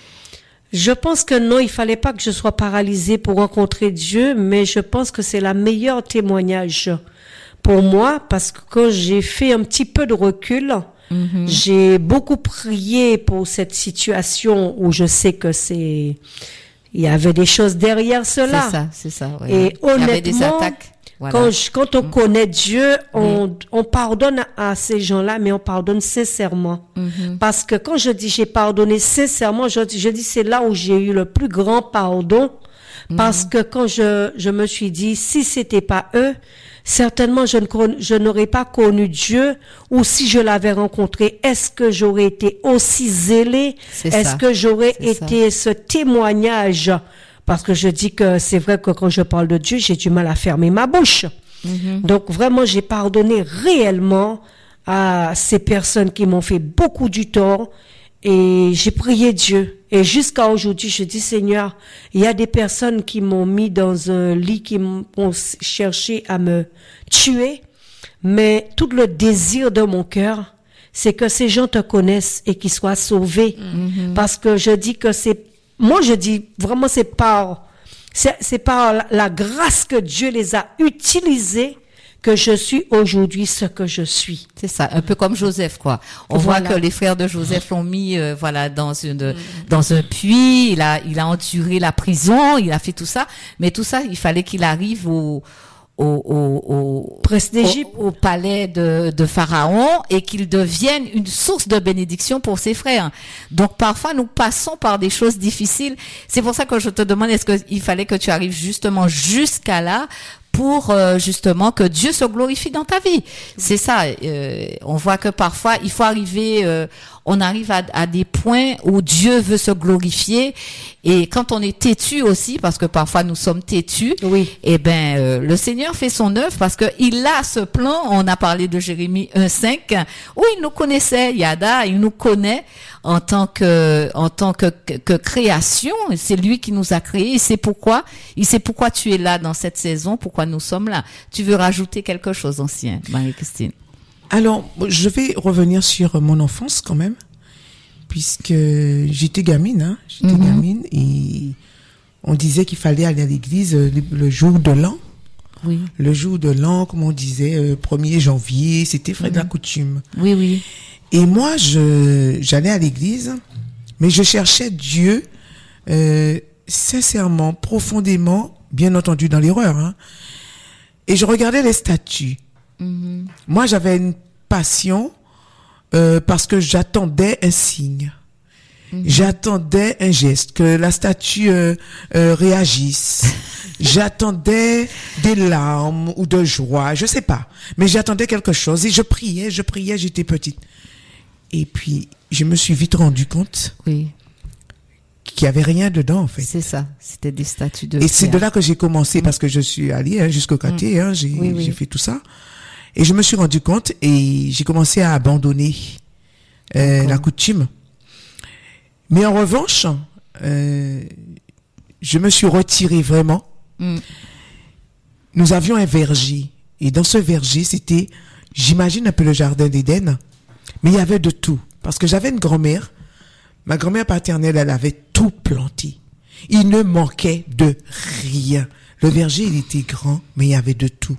Je pense que non, il fallait pas que je sois paralysée pour rencontrer Dieu, mais je pense que c'est la meilleure témoignage pour moi parce que quand j'ai fait un petit peu de recul, mm-hmm. j'ai beaucoup prié pour cette situation où je sais que c'est, il y avait des choses derrière cela. C'est ça, c'est ça. Ouais. Et honnêtement, il y avait des attaques. Voilà. Quand, je, quand on mmh. connaît Dieu, on, mmh. on pardonne à ces gens-là, mais on pardonne sincèrement. Mmh. Parce que quand je dis j'ai pardonné sincèrement, je, je dis c'est là où j'ai eu le plus grand pardon. Mmh. Parce que quand je, je me suis dit, si c'était pas eux, certainement je, ne, je n'aurais pas connu Dieu, ou si je l'avais rencontré, est-ce que j'aurais été aussi zélé? C'est est-ce ça. que j'aurais c'est été ça. ce témoignage? Parce que je dis que c'est vrai que quand je parle de Dieu, j'ai du mal à fermer ma bouche. Mm-hmm. Donc vraiment, j'ai pardonné réellement à ces personnes qui m'ont fait beaucoup du tort et j'ai prié Dieu. Et jusqu'à aujourd'hui, je dis Seigneur, il y a des personnes qui m'ont mis dans un lit, qui m'ont cherché à me tuer, mais tout le désir de mon cœur, c'est que ces gens te connaissent et qu'ils soient sauvés. Mm-hmm. Parce que je dis que c'est Moi, je dis vraiment, c'est par, c'est, c'est par la, la grâce que Dieu les a utilisés que je suis aujourd'hui ce que je suis. C'est ça, un peu comme Joseph, quoi. On voilà. voit que les frères de Joseph l'ont mis, euh, voilà, dans une, mmh. dans un puits. Il a, il a enduré la prison, il a fait tout ça. Mais tout ça, il fallait qu'il arrive au, au, au, au, Prince d'Égypte, au, au palais de, de Pharaon et qu'il devienne une source de bénédiction pour ses frères. Donc parfois nous passons par des choses difficiles. C'est pour ça que je te demande, est-ce qu'il fallait que tu arrives justement jusqu'à là pour euh, justement que Dieu se glorifie dans ta vie. C'est ça. Euh, on voit que parfois il faut arriver. Euh, on arrive à, à des points où Dieu veut se glorifier. Et quand on est têtu aussi, parce que parfois nous sommes têtus, Oui. eh ben euh, le Seigneur fait son œuvre parce que il a ce plan. On a parlé de Jérémie un cinq où il nous connaissait, Yada, il nous connaît en tant que en tant que, que, que création. C'est lui qui nous a créés. Et c'est pourquoi il sait pourquoi tu es là dans cette saison, pourquoi nous sommes là. Tu veux rajouter quelque chose, ancien, Marie-Christine? Alors, je vais revenir sur mon enfance quand même, puisque j'étais gamine, hein, j'étais Mhm. gamine et on disait qu'il fallait aller à l'église le, le jour de l'an. Oui, Le jour de l'an, comme on disait, euh, premier janvier, c'était frais de la coutume. oui, oui. Et moi, je j'allais à l'église, mais je cherchais Dieu euh, sincèrement, profondément, bien entendu dans l'erreur. Hein. Et je regardais les statues. Mhm. Moi, j'avais une passion euh, parce que j'attendais un signe. Mhm. J'attendais un geste, que la statue euh, euh, réagisse. J'attendais des larmes ou de joie, je sais pas. Mais j'attendais quelque chose et je priais, je priais, j'étais petite. Et puis, je me suis vite rendu compte Oui, qu'il y avait rien dedans, en fait. c'est ça. C'était des statues de Et c'est de pierre. là que j'ai commencé, parce que je suis allée hein, jusqu'au quartier, hein, j'ai Oui, oui. j'ai fait tout ça. Et je me suis rendu compte et j'ai commencé à abandonner euh, D'accord. la coutume. Mais en revanche, euh, je me suis retirée vraiment. Mm. Nous avions un verger. Et dans ce verger, c'était, j'imagine un peu le jardin d'Éden, mais il y avait de tout. Parce que j'avais une grand-mère. Ma grand-mère paternelle, elle avait tout planté. Il ne manquait de rien. Le verger, il était grand, mais il y avait de tout.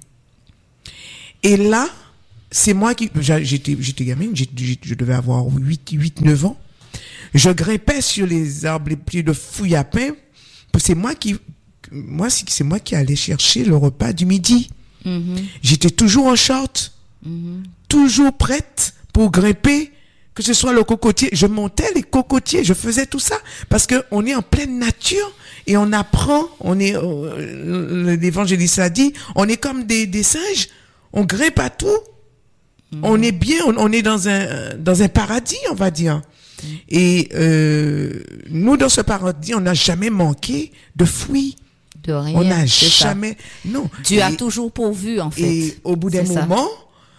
Et là, c'est moi qui, j'a- j'étais, j'étais gamine, j'ai- j'ai- je devais avoir huit, huit, neuf ans. Je grimpais sur les arbres les plus de fouilles à pain. C'est moi qui, moi, c'est c'est moi qui allais chercher le repas du midi. Mhm. J'étais toujours en short, Mhm. toujours prête pour grimper, que ce soit le cocotier. Je montais les cocotiers, je faisais tout ça parce que on est en pleine nature et on apprend. On est, euh, l'évangéliste a dit, on est comme des, des singes. On grimpe à tout. On est bien, on, on est dans un dans un paradis, on va dire. Et euh, nous, dans ce paradis, on n'a jamais manqué de fruits. De rien. On n'a c'est ça. jamais. Non. Dieu a Et- toujours pourvu, en fait. Et au bout d'un C'est ça. moment,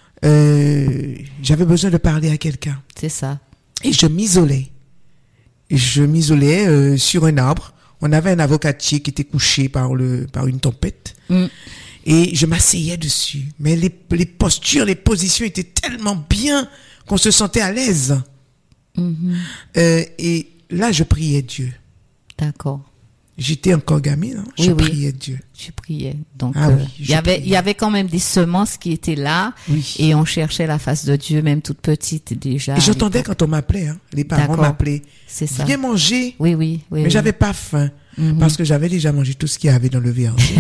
euh, j'avais besoin de parler à quelqu'un. C'est ça. Et je m'isolais. Et Je m'isolais euh, sur un arbre. On avait un avocatier qui était couché par le par une tempête. Mm. Et je m'asseyais dessus. Mais les, les postures, les positions étaient tellement bien qu'on se sentait à l'aise. Mhm. Euh, et là, je priais Dieu. D'accord. J'étais encore gamine, hein. Je Oui, oui. priais Dieu. Tu priais. Donc, Ah euh, oui, il je y avait, priais. il y avait quand même des semences qui étaient là. Oui. Et on cherchait la face de Dieu, même toute petite déjà. Et j'entendais à l'époque. quand on m'appelait, hein. Les parents D'accord. m'appelaient. C'est ça. Viens manger. Oui, oui, oui. Mais oui. j'avais pas faim. Mhm. Parce que j'avais déjà mangé tout ce qu'il y avait dans le verger.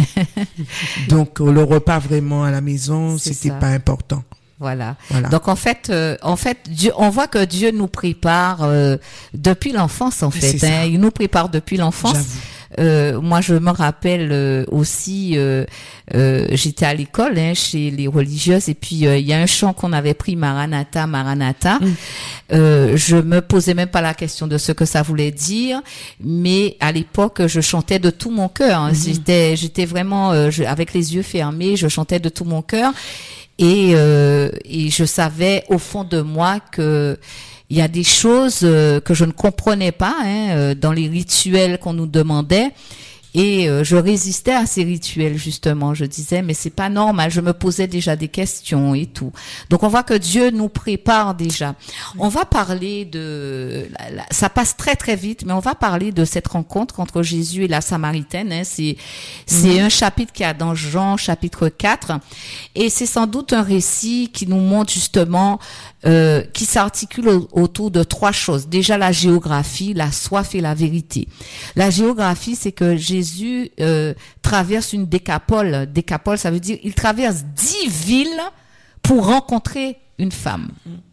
Donc, euh, le repas vraiment à la maison, C'est c'était ça. pas important. Voilà. Voilà. Donc en fait, euh, en fait, Dieu, on voit que Dieu nous prépare euh, depuis l'enfance. En fait, C'est ça. hein. Il nous prépare depuis l'enfance. J'avoue. Euh, moi, je me rappelle euh, aussi, euh, euh, j'étais à l'école hein, chez les religieuses et puis euh, il y a un chant qu'on avait pris, Maranatha, Maranatha. Mm. Euh, je me posais même pas la question de ce que ça voulait dire, mais à l'époque, je chantais de tout mon cœur. Hein. Mm-hmm. J'étais, j'étais vraiment euh, je- avec les yeux fermés, je chantais de tout mon cœur et euh, et je savais au fond de moi que il y a des choses euh, que je ne comprenais pas hein, euh, dans les rituels qu'on nous demandait. Et euh, je résistais à ces rituels, justement. Je disais, mais c'est pas normal. Je me posais déjà des questions et tout. Donc, on voit que Dieu nous prépare déjà. On va parler de... la- la- ça passe très, très vite, mais on va parler de cette rencontre entre Jésus et la Samaritaine. Hein. C'est, c'est un chapitre qu'il y a dans Jean, chapitre quatre. Et c'est sans doute un récit qui nous montre justement... Euh, qui s'articule au- autour de trois choses. Déjà, la géographie, la soif et la vérité. La géographie, c'est que Jésus euh, traverse une décapole. Décapole, ça veut dire il traverse dix villes pour rencontrer une femme.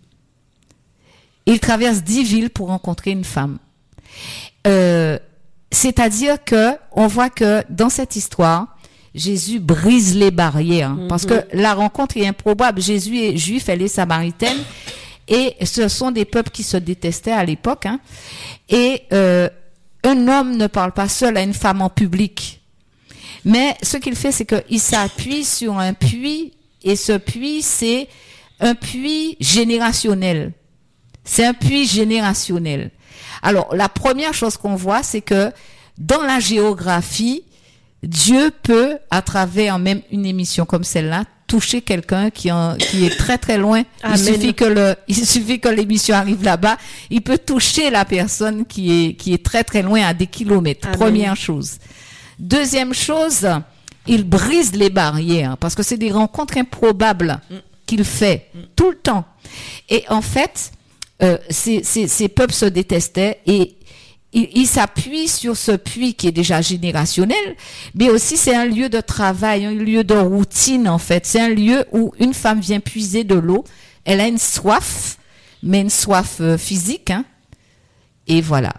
Il traverse dix villes pour rencontrer une femme. Euh, c'est-à-dire que on voit que dans cette histoire, Jésus brise les barrières, hein, parce que la rencontre est improbable. Jésus est juif, elle est samaritaine, Et ce sont des peuples qui se détestaient à l'époque. Hein. Et euh, un homme ne parle pas seul à une femme en public. Mais ce qu'il fait, c'est qu'il s'appuie sur un puits, et ce puits, c'est un puits générationnel. C'est un puits générationnel. Alors, la première chose qu'on voit, c'est que dans la géographie, Dieu peut, à travers même une émission comme celle-là, toucher quelqu'un qui, en, qui est très très loin. Amen. Il suffit que le, il suffit que l'émission arrive là-bas. Il peut toucher la personne qui est, qui est très très loin à des kilomètres. Amen. Première chose. Deuxième chose, il brise les barrières parce que c'est des rencontres improbables mm. qu'il fait mm. tout le temps. Et en fait, euh, ces, ces, ces peuples se détestaient et il, il s'appuie sur ce puits qui est déjà générationnel, mais aussi c'est un lieu de travail, un lieu de routine en fait. C'est un lieu où une femme vient puiser de l'eau. Elle a une soif, mais une soif euh, physique. Hein, et voilà.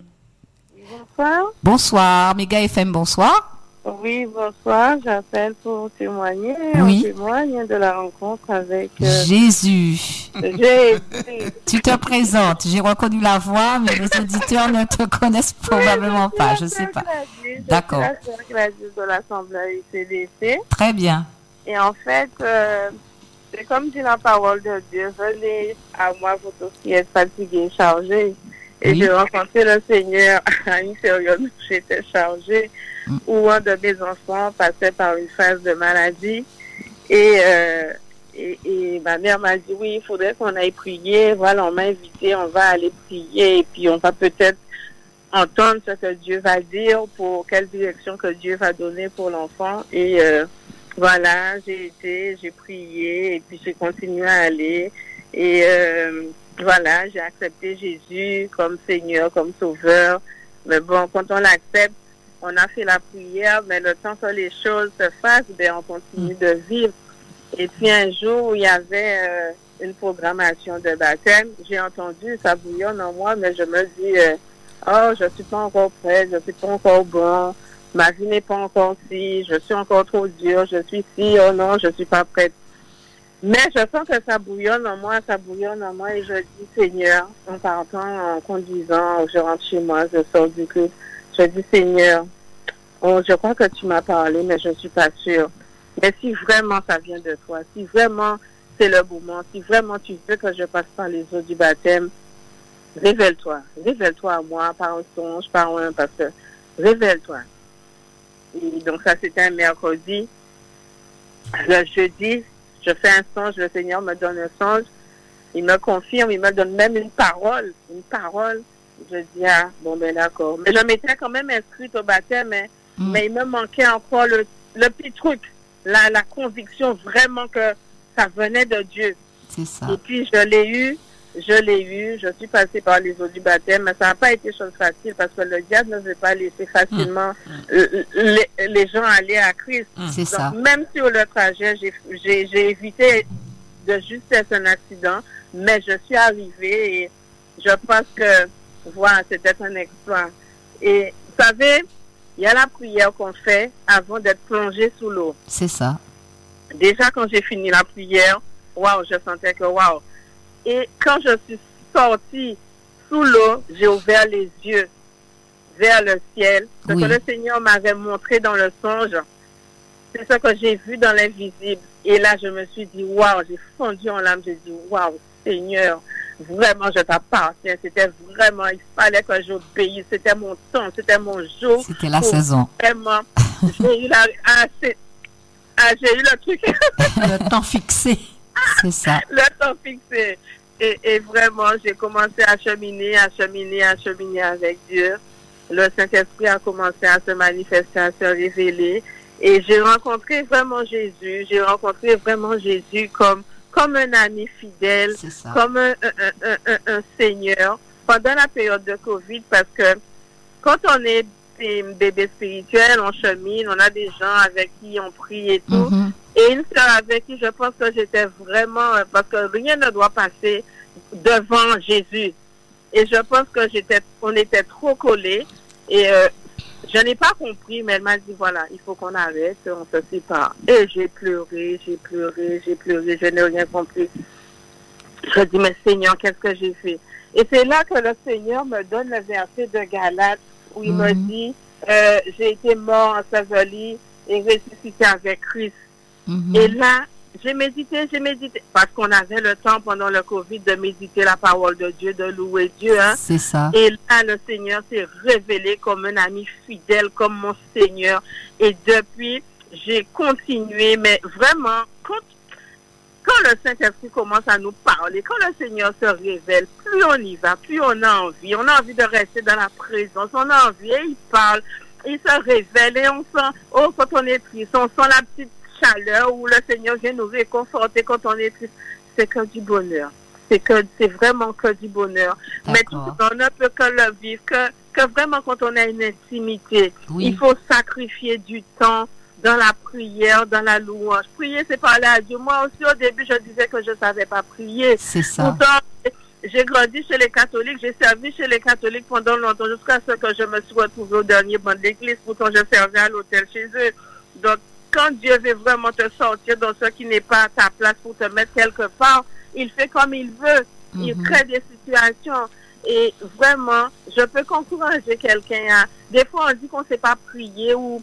Bonsoir. Bonsoir, Méga F M, bonsoir. Oui, bonsoir. J'appelle pour témoigner. Oui. On témoigne de la rencontre avec euh, Jésus. Jésus. Tu te présentes. J'ai reconnu la voix, mais les auditeurs ne te connaissent probablement pas. Je ne sais pas. D'accord. Je suis la sœur de l'Assemblée U C D C. Très bien. Et en fait, euh, c'est comme dit la parole de Dieu. Venez à moi, vous tous qui êtes fatigués, chargés. Et oui. J'ai rencontré le Seigneur à une période où j'étais chargée, mm. où un de mes enfants passait par une phase de maladie. Et, euh, et, et ma mère m'a dit, oui, il faudrait qu'on aille prier. Voilà, on m'a invité, on va aller prier. Et puis, on va peut-être entendre ce que Dieu va dire, pour quelle direction que Dieu va donner pour l'enfant. Et euh, voilà, j'ai été, j'ai prié, et puis j'ai continué à aller. Et... Euh, Voilà, j'ai accepté Jésus comme Seigneur, comme Sauveur. Mais bon, quand on l'accepte, on a fait la prière, mais le temps que les choses se fassent, ben, on continue de vivre. Et puis un jour où il y avait euh, une programmation de baptême, j'ai entendu, ça bouillonne en moi, mais je me dis, euh, oh, je suis pas encore prête, je suis pas encore bon, ma vie n'est pas encore si, je suis encore trop dure, je suis si, oh non, je suis pas prête. Mais je sens que ça bouillonne en moi, ça bouillonne en moi et je dis, Seigneur, en partant, en conduisant, je rentre chez moi, je sors du culte, je dis, Seigneur, oh, je crois que tu m'as parlé, mais je ne suis pas sûre. Mais si vraiment ça vient de toi, si vraiment c'est le moment, si vraiment tu veux que je passe par les eaux du baptême, révèle-toi, révèle-toi à moi par un songe, par un, parce que révèle-toi. Et donc ça, c'était un mercredi. Le jeudi, je fais un songe, le Seigneur me donne un songe, il me confirme, il me donne même une parole, une parole. Je dis, ah, bon, ben d'accord. Mais je m'étais quand même inscrite au baptême, mais, mm. mais il me manquait encore le, le petit truc, la, la conviction vraiment que ça venait de Dieu. C'est ça. Et puis, je l'ai eu, je l'ai eu, je suis passée par les eaux du baptême, mais ça n'a pas été chose facile parce que le diable ne veut pas laisser facilement mm. les, les gens aller à Christ. Mm. C'est ça. Même sur le trajet, j'ai, j'ai, j'ai évité de juste être un accident, mais je suis arrivée et je pense que, voilà, c'était un exploit. Et vous savez, il y a la prière qu'on fait avant d'être plongé sous l'eau. C'est ça. Déjà, quand j'ai fini la prière, waouh, je sentais que waouh. Et quand je suis sortie sous l'eau, j'ai ouvert les yeux vers le ciel. Ce oui. que le Seigneur m'avait montré dans le songe, c'est ce que j'ai vu dans l'invisible. Et là, je me suis dit, waouh, j'ai fondu en larmes. J'ai dit, waouh, Seigneur, vraiment, je t'appartiens. C'était vraiment, il fallait que j'obéisse. C'était mon temps, c'était mon jour. C'était la saison. Vraiment, j'ai eu la, ah, c'est, ah, j'ai eu le truc. Le temps fixé. C'est ça. Le temps fixé. Et, et vraiment, j'ai commencé à cheminer, à cheminer, à cheminer avec Dieu. Le Saint-Esprit a commencé à se manifester, à se révéler. Et j'ai rencontré vraiment Jésus. J'ai rencontré vraiment Jésus comme, comme un ami fidèle, comme un, un, un, un, un Seigneur pendant la période de Covid, parce que quand on est des bébés spirituels, on chemine, on a des gens avec qui on prie et tout. Mm-hmm. Et une sœur avec qui je pense que j'étais vraiment, parce que rien ne doit passer devant Jésus. Et je pense que j'étais, on était trop collés. Et euh, je n'ai pas compris, mais elle m'a dit, voilà, il faut qu'on arrête, on se sépare. Et j'ai pleuré, j'ai pleuré, j'ai pleuré, je n'ai rien compris. je dis, mais Seigneur, qu'est-ce que j'ai fait? Et c'est là que le Seigneur me donne le verset de Galates où il mm-hmm. me dit, euh, j'ai été mort, enseveli et ressuscité avec Christ. Mm-hmm. Et là, j'ai médité, j'ai médité, parce qu'on avait le temps pendant le Covid de méditer la parole de Dieu, de louer Dieu. Hein. C'est ça. Et là, le Seigneur s'est révélé comme un ami fidèle, comme mon Seigneur. Et depuis, j'ai continué, mais vraiment, quand, quand le Saint-Esprit commence à nous parler, quand le Seigneur se révèle, plus on y va, plus on a envie. On a envie de rester dans la présence, on a envie, et il parle, il se révèle, et on sent, oh, quand on est triste, on sent la petite chaleur où le Seigneur vient nous réconforter quand on est triste. C'est que du bonheur. C'est que, c'est vraiment que du bonheur. D'accord. Mais tout, on ne peut que le vivre, que, que vraiment quand on a une intimité, oui. il faut sacrifier du temps dans la prière, dans la louange. Prier, c'est parler à Dieu. Moi aussi, au début, je disais que je ne savais pas prier. C'est ça. Pourtant, j'ai grandi chez les catholiques, j'ai servi chez les catholiques pendant longtemps, jusqu'à ce que je me suis retrouvée au dernier banc de l'église. Pourtant, je servais à l'hôtel chez eux. Donc, quand Dieu veut vraiment te sortir dans ce qui n'est pas à ta place pour te mettre quelque part, il fait comme il veut. Mm-hmm. Il crée des situations. Et vraiment, je peux encourager quelqu'un à... Des fois, on dit qu'on ne sait pas prier ou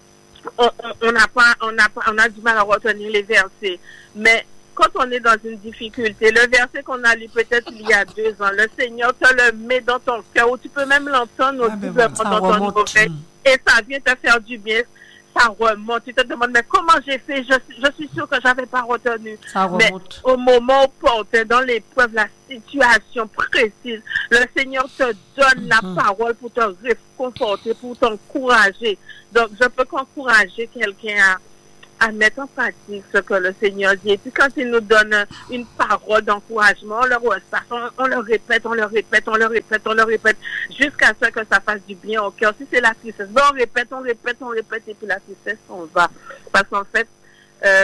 on, on, n'a pas, on, n'a pas, on a du mal à retenir les versets. Mais quand on est dans une difficulté, le verset qu'on a lu peut-être il y a deux ans, le Seigneur te le met dans ton cœur, ou tu peux même l'entendre ah, ben bon, dans ton oreille, et ça vient te faire du bien. Ça remonte, tu te demandes, mais comment j'ai fait? Je, je suis sûre que je n'avais pas retenu. Ça remonte. Mais au moment opportun, dans l'épreuve, la situation précise, le Seigneur te donne mm-hmm. la parole pour te réconforter, pour t'encourager. Donc, je peux qu'encourager quelqu'un à, à mettre en pratique ce que le Seigneur dit. Et puis, quand il nous donne une parole d'encouragement, on le ressasse, on, on le répète, on le répète, on le répète, on le répète, jusqu'à ce que ça fasse du bien au cœur. Si c'est la tristesse, ben on répète, on répète, on répète, et puis la tristesse, on va. Parce qu'en fait, euh,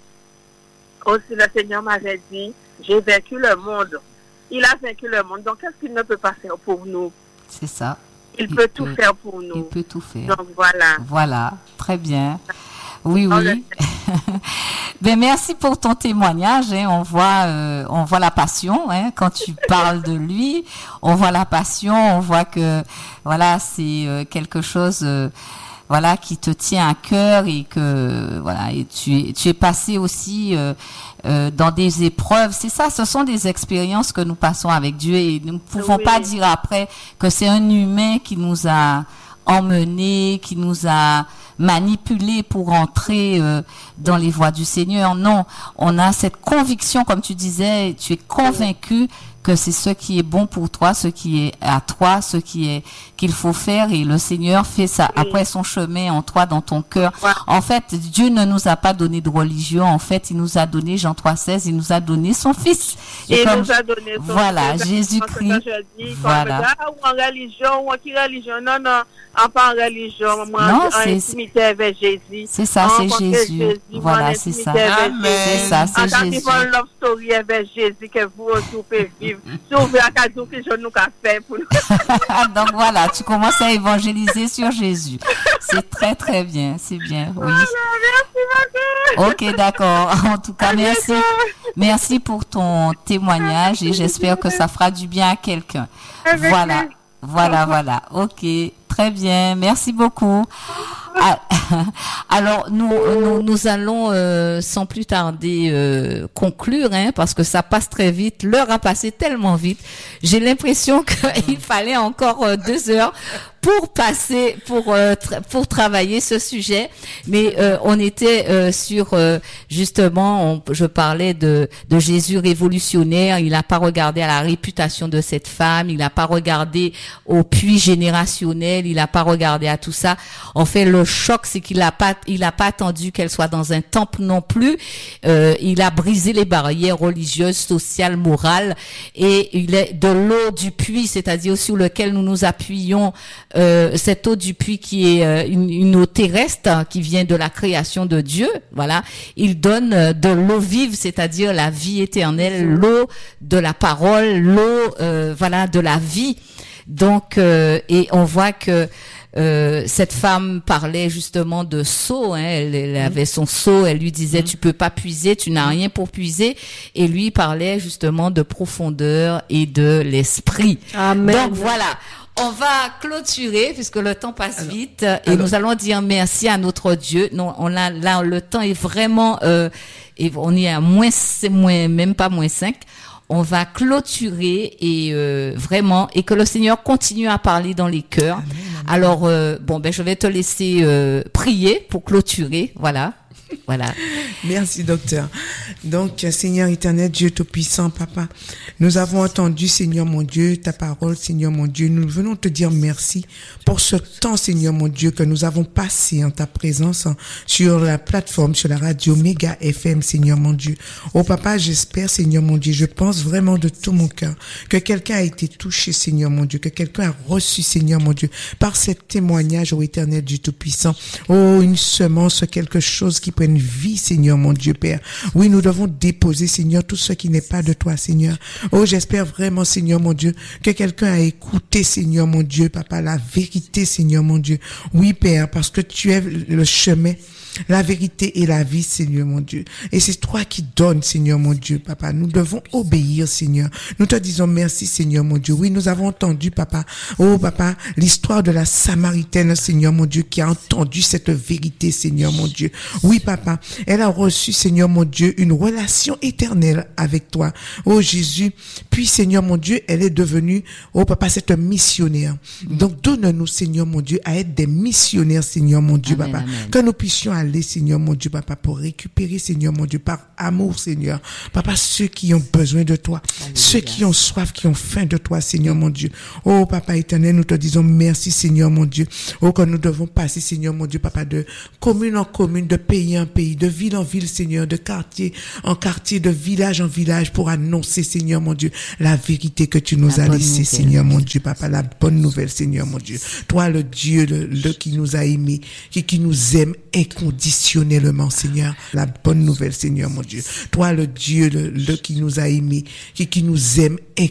aussi le Seigneur m'avait dit, j'ai vaincu le monde. Il a vaincu le monde. Donc, qu'est-ce qu'il ne peut pas faire pour nous? C'est ça. Il, il peut, peut tout faire pour nous. Il peut tout faire. Donc, voilà. Voilà, très bien. Oui, oui. Ben, merci pour ton témoignage. Hein. On voit, euh, on voit la passion. Hein. Quand tu parles de lui, on voit la passion. On voit que, voilà, c'est euh, quelque chose, euh, voilà, qui te tient à cœur et que, voilà, et tu, tu es passé aussi euh, euh, dans des épreuves. C'est ça. Ce sont des expériences que nous passons avec Dieu et nous ne pouvons oui. pas dire après que c'est un humain qui nous a emmenés, qui nous a manipulés pour entrer euh, dans les voies du Seigneur. Non, on a cette conviction, comme tu disais, tu es convaincu que c'est ce qui est bon pour toi, ce qui est à toi, ce qui est qu'il faut faire, et le Seigneur fait ça oui. après son chemin en toi, dans ton cœur. Ouais. En fait, Dieu ne nous a pas donné de religion. En fait, il nous a donné, Jean trois seize, il nous a donné son Fils. Et il comme, nous a donné son voilà, Jésus-Christ. Voilà. Ou en religion, ou en qui religion? Non, non, en pas en religion. Moi, non, en intimité avec Jésus. C'est ça, c'est Jésus. Jésus. Voilà, c'est ça. C'est ça, c'est Jésus. En tant love story avec Jésus, que vous aussi pouvez vivre. Si vous voulez à cadeau que je nous a fait pour nous. Donc voilà, tu commences à évangéliser sur Jésus. C'est très très bien, c'est bien. Oui. Voilà, merci beaucoup. Ok, d'accord. En tout cas, merci. Merci pour ton témoignage et j'espère que ça fera du bien à quelqu'un. Voilà, voilà, voilà. Ok, très bien. Merci beaucoup. Alors nous nous, nous allons euh, sans plus tarder euh, conclure, hein, parce que ça passe très vite. L'heure a passé tellement vite. J'ai l'impression qu'il fallait encore euh, deux heures pour passer, pour euh, tra- pour travailler ce sujet. Mais euh, on était euh, sur euh, justement, on, je parlais de de Jésus révolutionnaire. Il n'a pas regardé à la réputation de cette femme. Il n'a pas regardé au puits générationnel. Il n'a pas regardé à tout ça. En fait, le choc, c'est qu'il a pas, il a pas attendu qu'elle soit dans un temple non plus. Euh, il a brisé les barrières religieuses, sociales, morales, et il est de l'eau du puits, c'est-à-dire sur lequel nous nous appuyons, euh, cette eau du puits qui est euh, une, une eau terrestre hein, qui vient de la création de Dieu. Voilà, il donne euh, de l'eau vive, c'est-à-dire la vie éternelle, l'eau de la parole, l'eau, euh, voilà, de la vie. Donc, euh, et on voit que euh, cette femme parlait justement de seau, hein, elle, elle avait son seau, elle lui disait tu peux pas puiser, tu n'as rien pour puiser, et lui parlait justement de profondeur et de l'esprit. Amen. Donc voilà. On va clôturer puisque le temps passe alors, vite et alors, nous allons dire merci à notre Dieu. Non, on a là le temps est vraiment euh, et on est à moins c'est moins même pas moins cinq. On va clôturer et euh, vraiment et que le Seigneur continue à parler dans les cœurs. Amen, amen. Alors euh, bon ben je vais te laisser euh, prier pour clôturer. Voilà. Voilà. Merci, docteur. Donc, Seigneur éternel, Dieu tout-puissant, Papa, nous avons entendu, Seigneur mon Dieu, ta parole, Seigneur mon Dieu. Nous venons te dire merci pour ce temps, Seigneur mon Dieu, que nous avons passé en ta présence sur la plateforme, sur la radio Méga F M, Seigneur mon Dieu. Oh, Papa, j'espère, Seigneur mon Dieu, je pense vraiment de tout mon cœur que quelqu'un a été touché, Seigneur mon Dieu, que quelqu'un a reçu, Seigneur mon Dieu, par ce témoignage, ô éternel, Dieu tout-puissant. Oh, une semence, quelque chose qui prenne vie, Seigneur mon Dieu, Père. Oui, nous devons déposer, Seigneur, tout ce qui n'est pas de toi, Seigneur. Oh, j'espère vraiment, Seigneur mon Dieu, que quelqu'un a écouté, Seigneur mon Dieu, Papa, la vérité, Seigneur mon Dieu. Oui, Père, parce que tu es le chemin, la vérité et la vie, Seigneur mon Dieu. Et c'est toi qui donnes, Seigneur mon Dieu, Papa. Nous devons obéir, Seigneur. Nous te disons merci, Seigneur mon Dieu. Oui, nous avons entendu, Papa, oh Papa, l'histoire de la Samaritaine, Seigneur mon Dieu, qui a entendu cette vérité, Seigneur mon Dieu. Oui, Papa, elle a reçu, Seigneur mon Dieu, une relation éternelle avec toi. Oh Jésus, puis Seigneur mon Dieu, elle est devenue, oh Papa, cette missionnaire. Donc donne-nous, Seigneur mon Dieu, à être des missionnaires, Seigneur mon Dieu, Amen, Papa. Amen. Que nous puissions aller, Seigneur mon Dieu, Papa, pour récupérer, Seigneur mon Dieu, par amour, Seigneur. Papa, ceux qui ont besoin de toi, Alléluia. Ceux qui ont soif, qui ont faim de toi, Seigneur mon Dieu. Oh, Papa éternel, nous te disons merci, Seigneur mon Dieu. Oh, que nous devons passer, Seigneur mon Dieu, Papa, de commune en commune, de pays en pays, de ville en ville, Seigneur, de quartier en quartier, de village en village, pour annoncer, Seigneur mon Dieu, la vérité que tu nous la as laissée, Seigneur mon Dieu, Papa, la bonne nouvelle, Seigneur mon Dieu. Toi, le Dieu, le, le qui nous a aimés, qui, qui nous aime inconditionnellement, Seigneur, la bonne nouvelle, Seigneur mon Dieu. Toi, le Dieu, le, le qui nous a aimés, qui, qui nous aime inconditionnellement,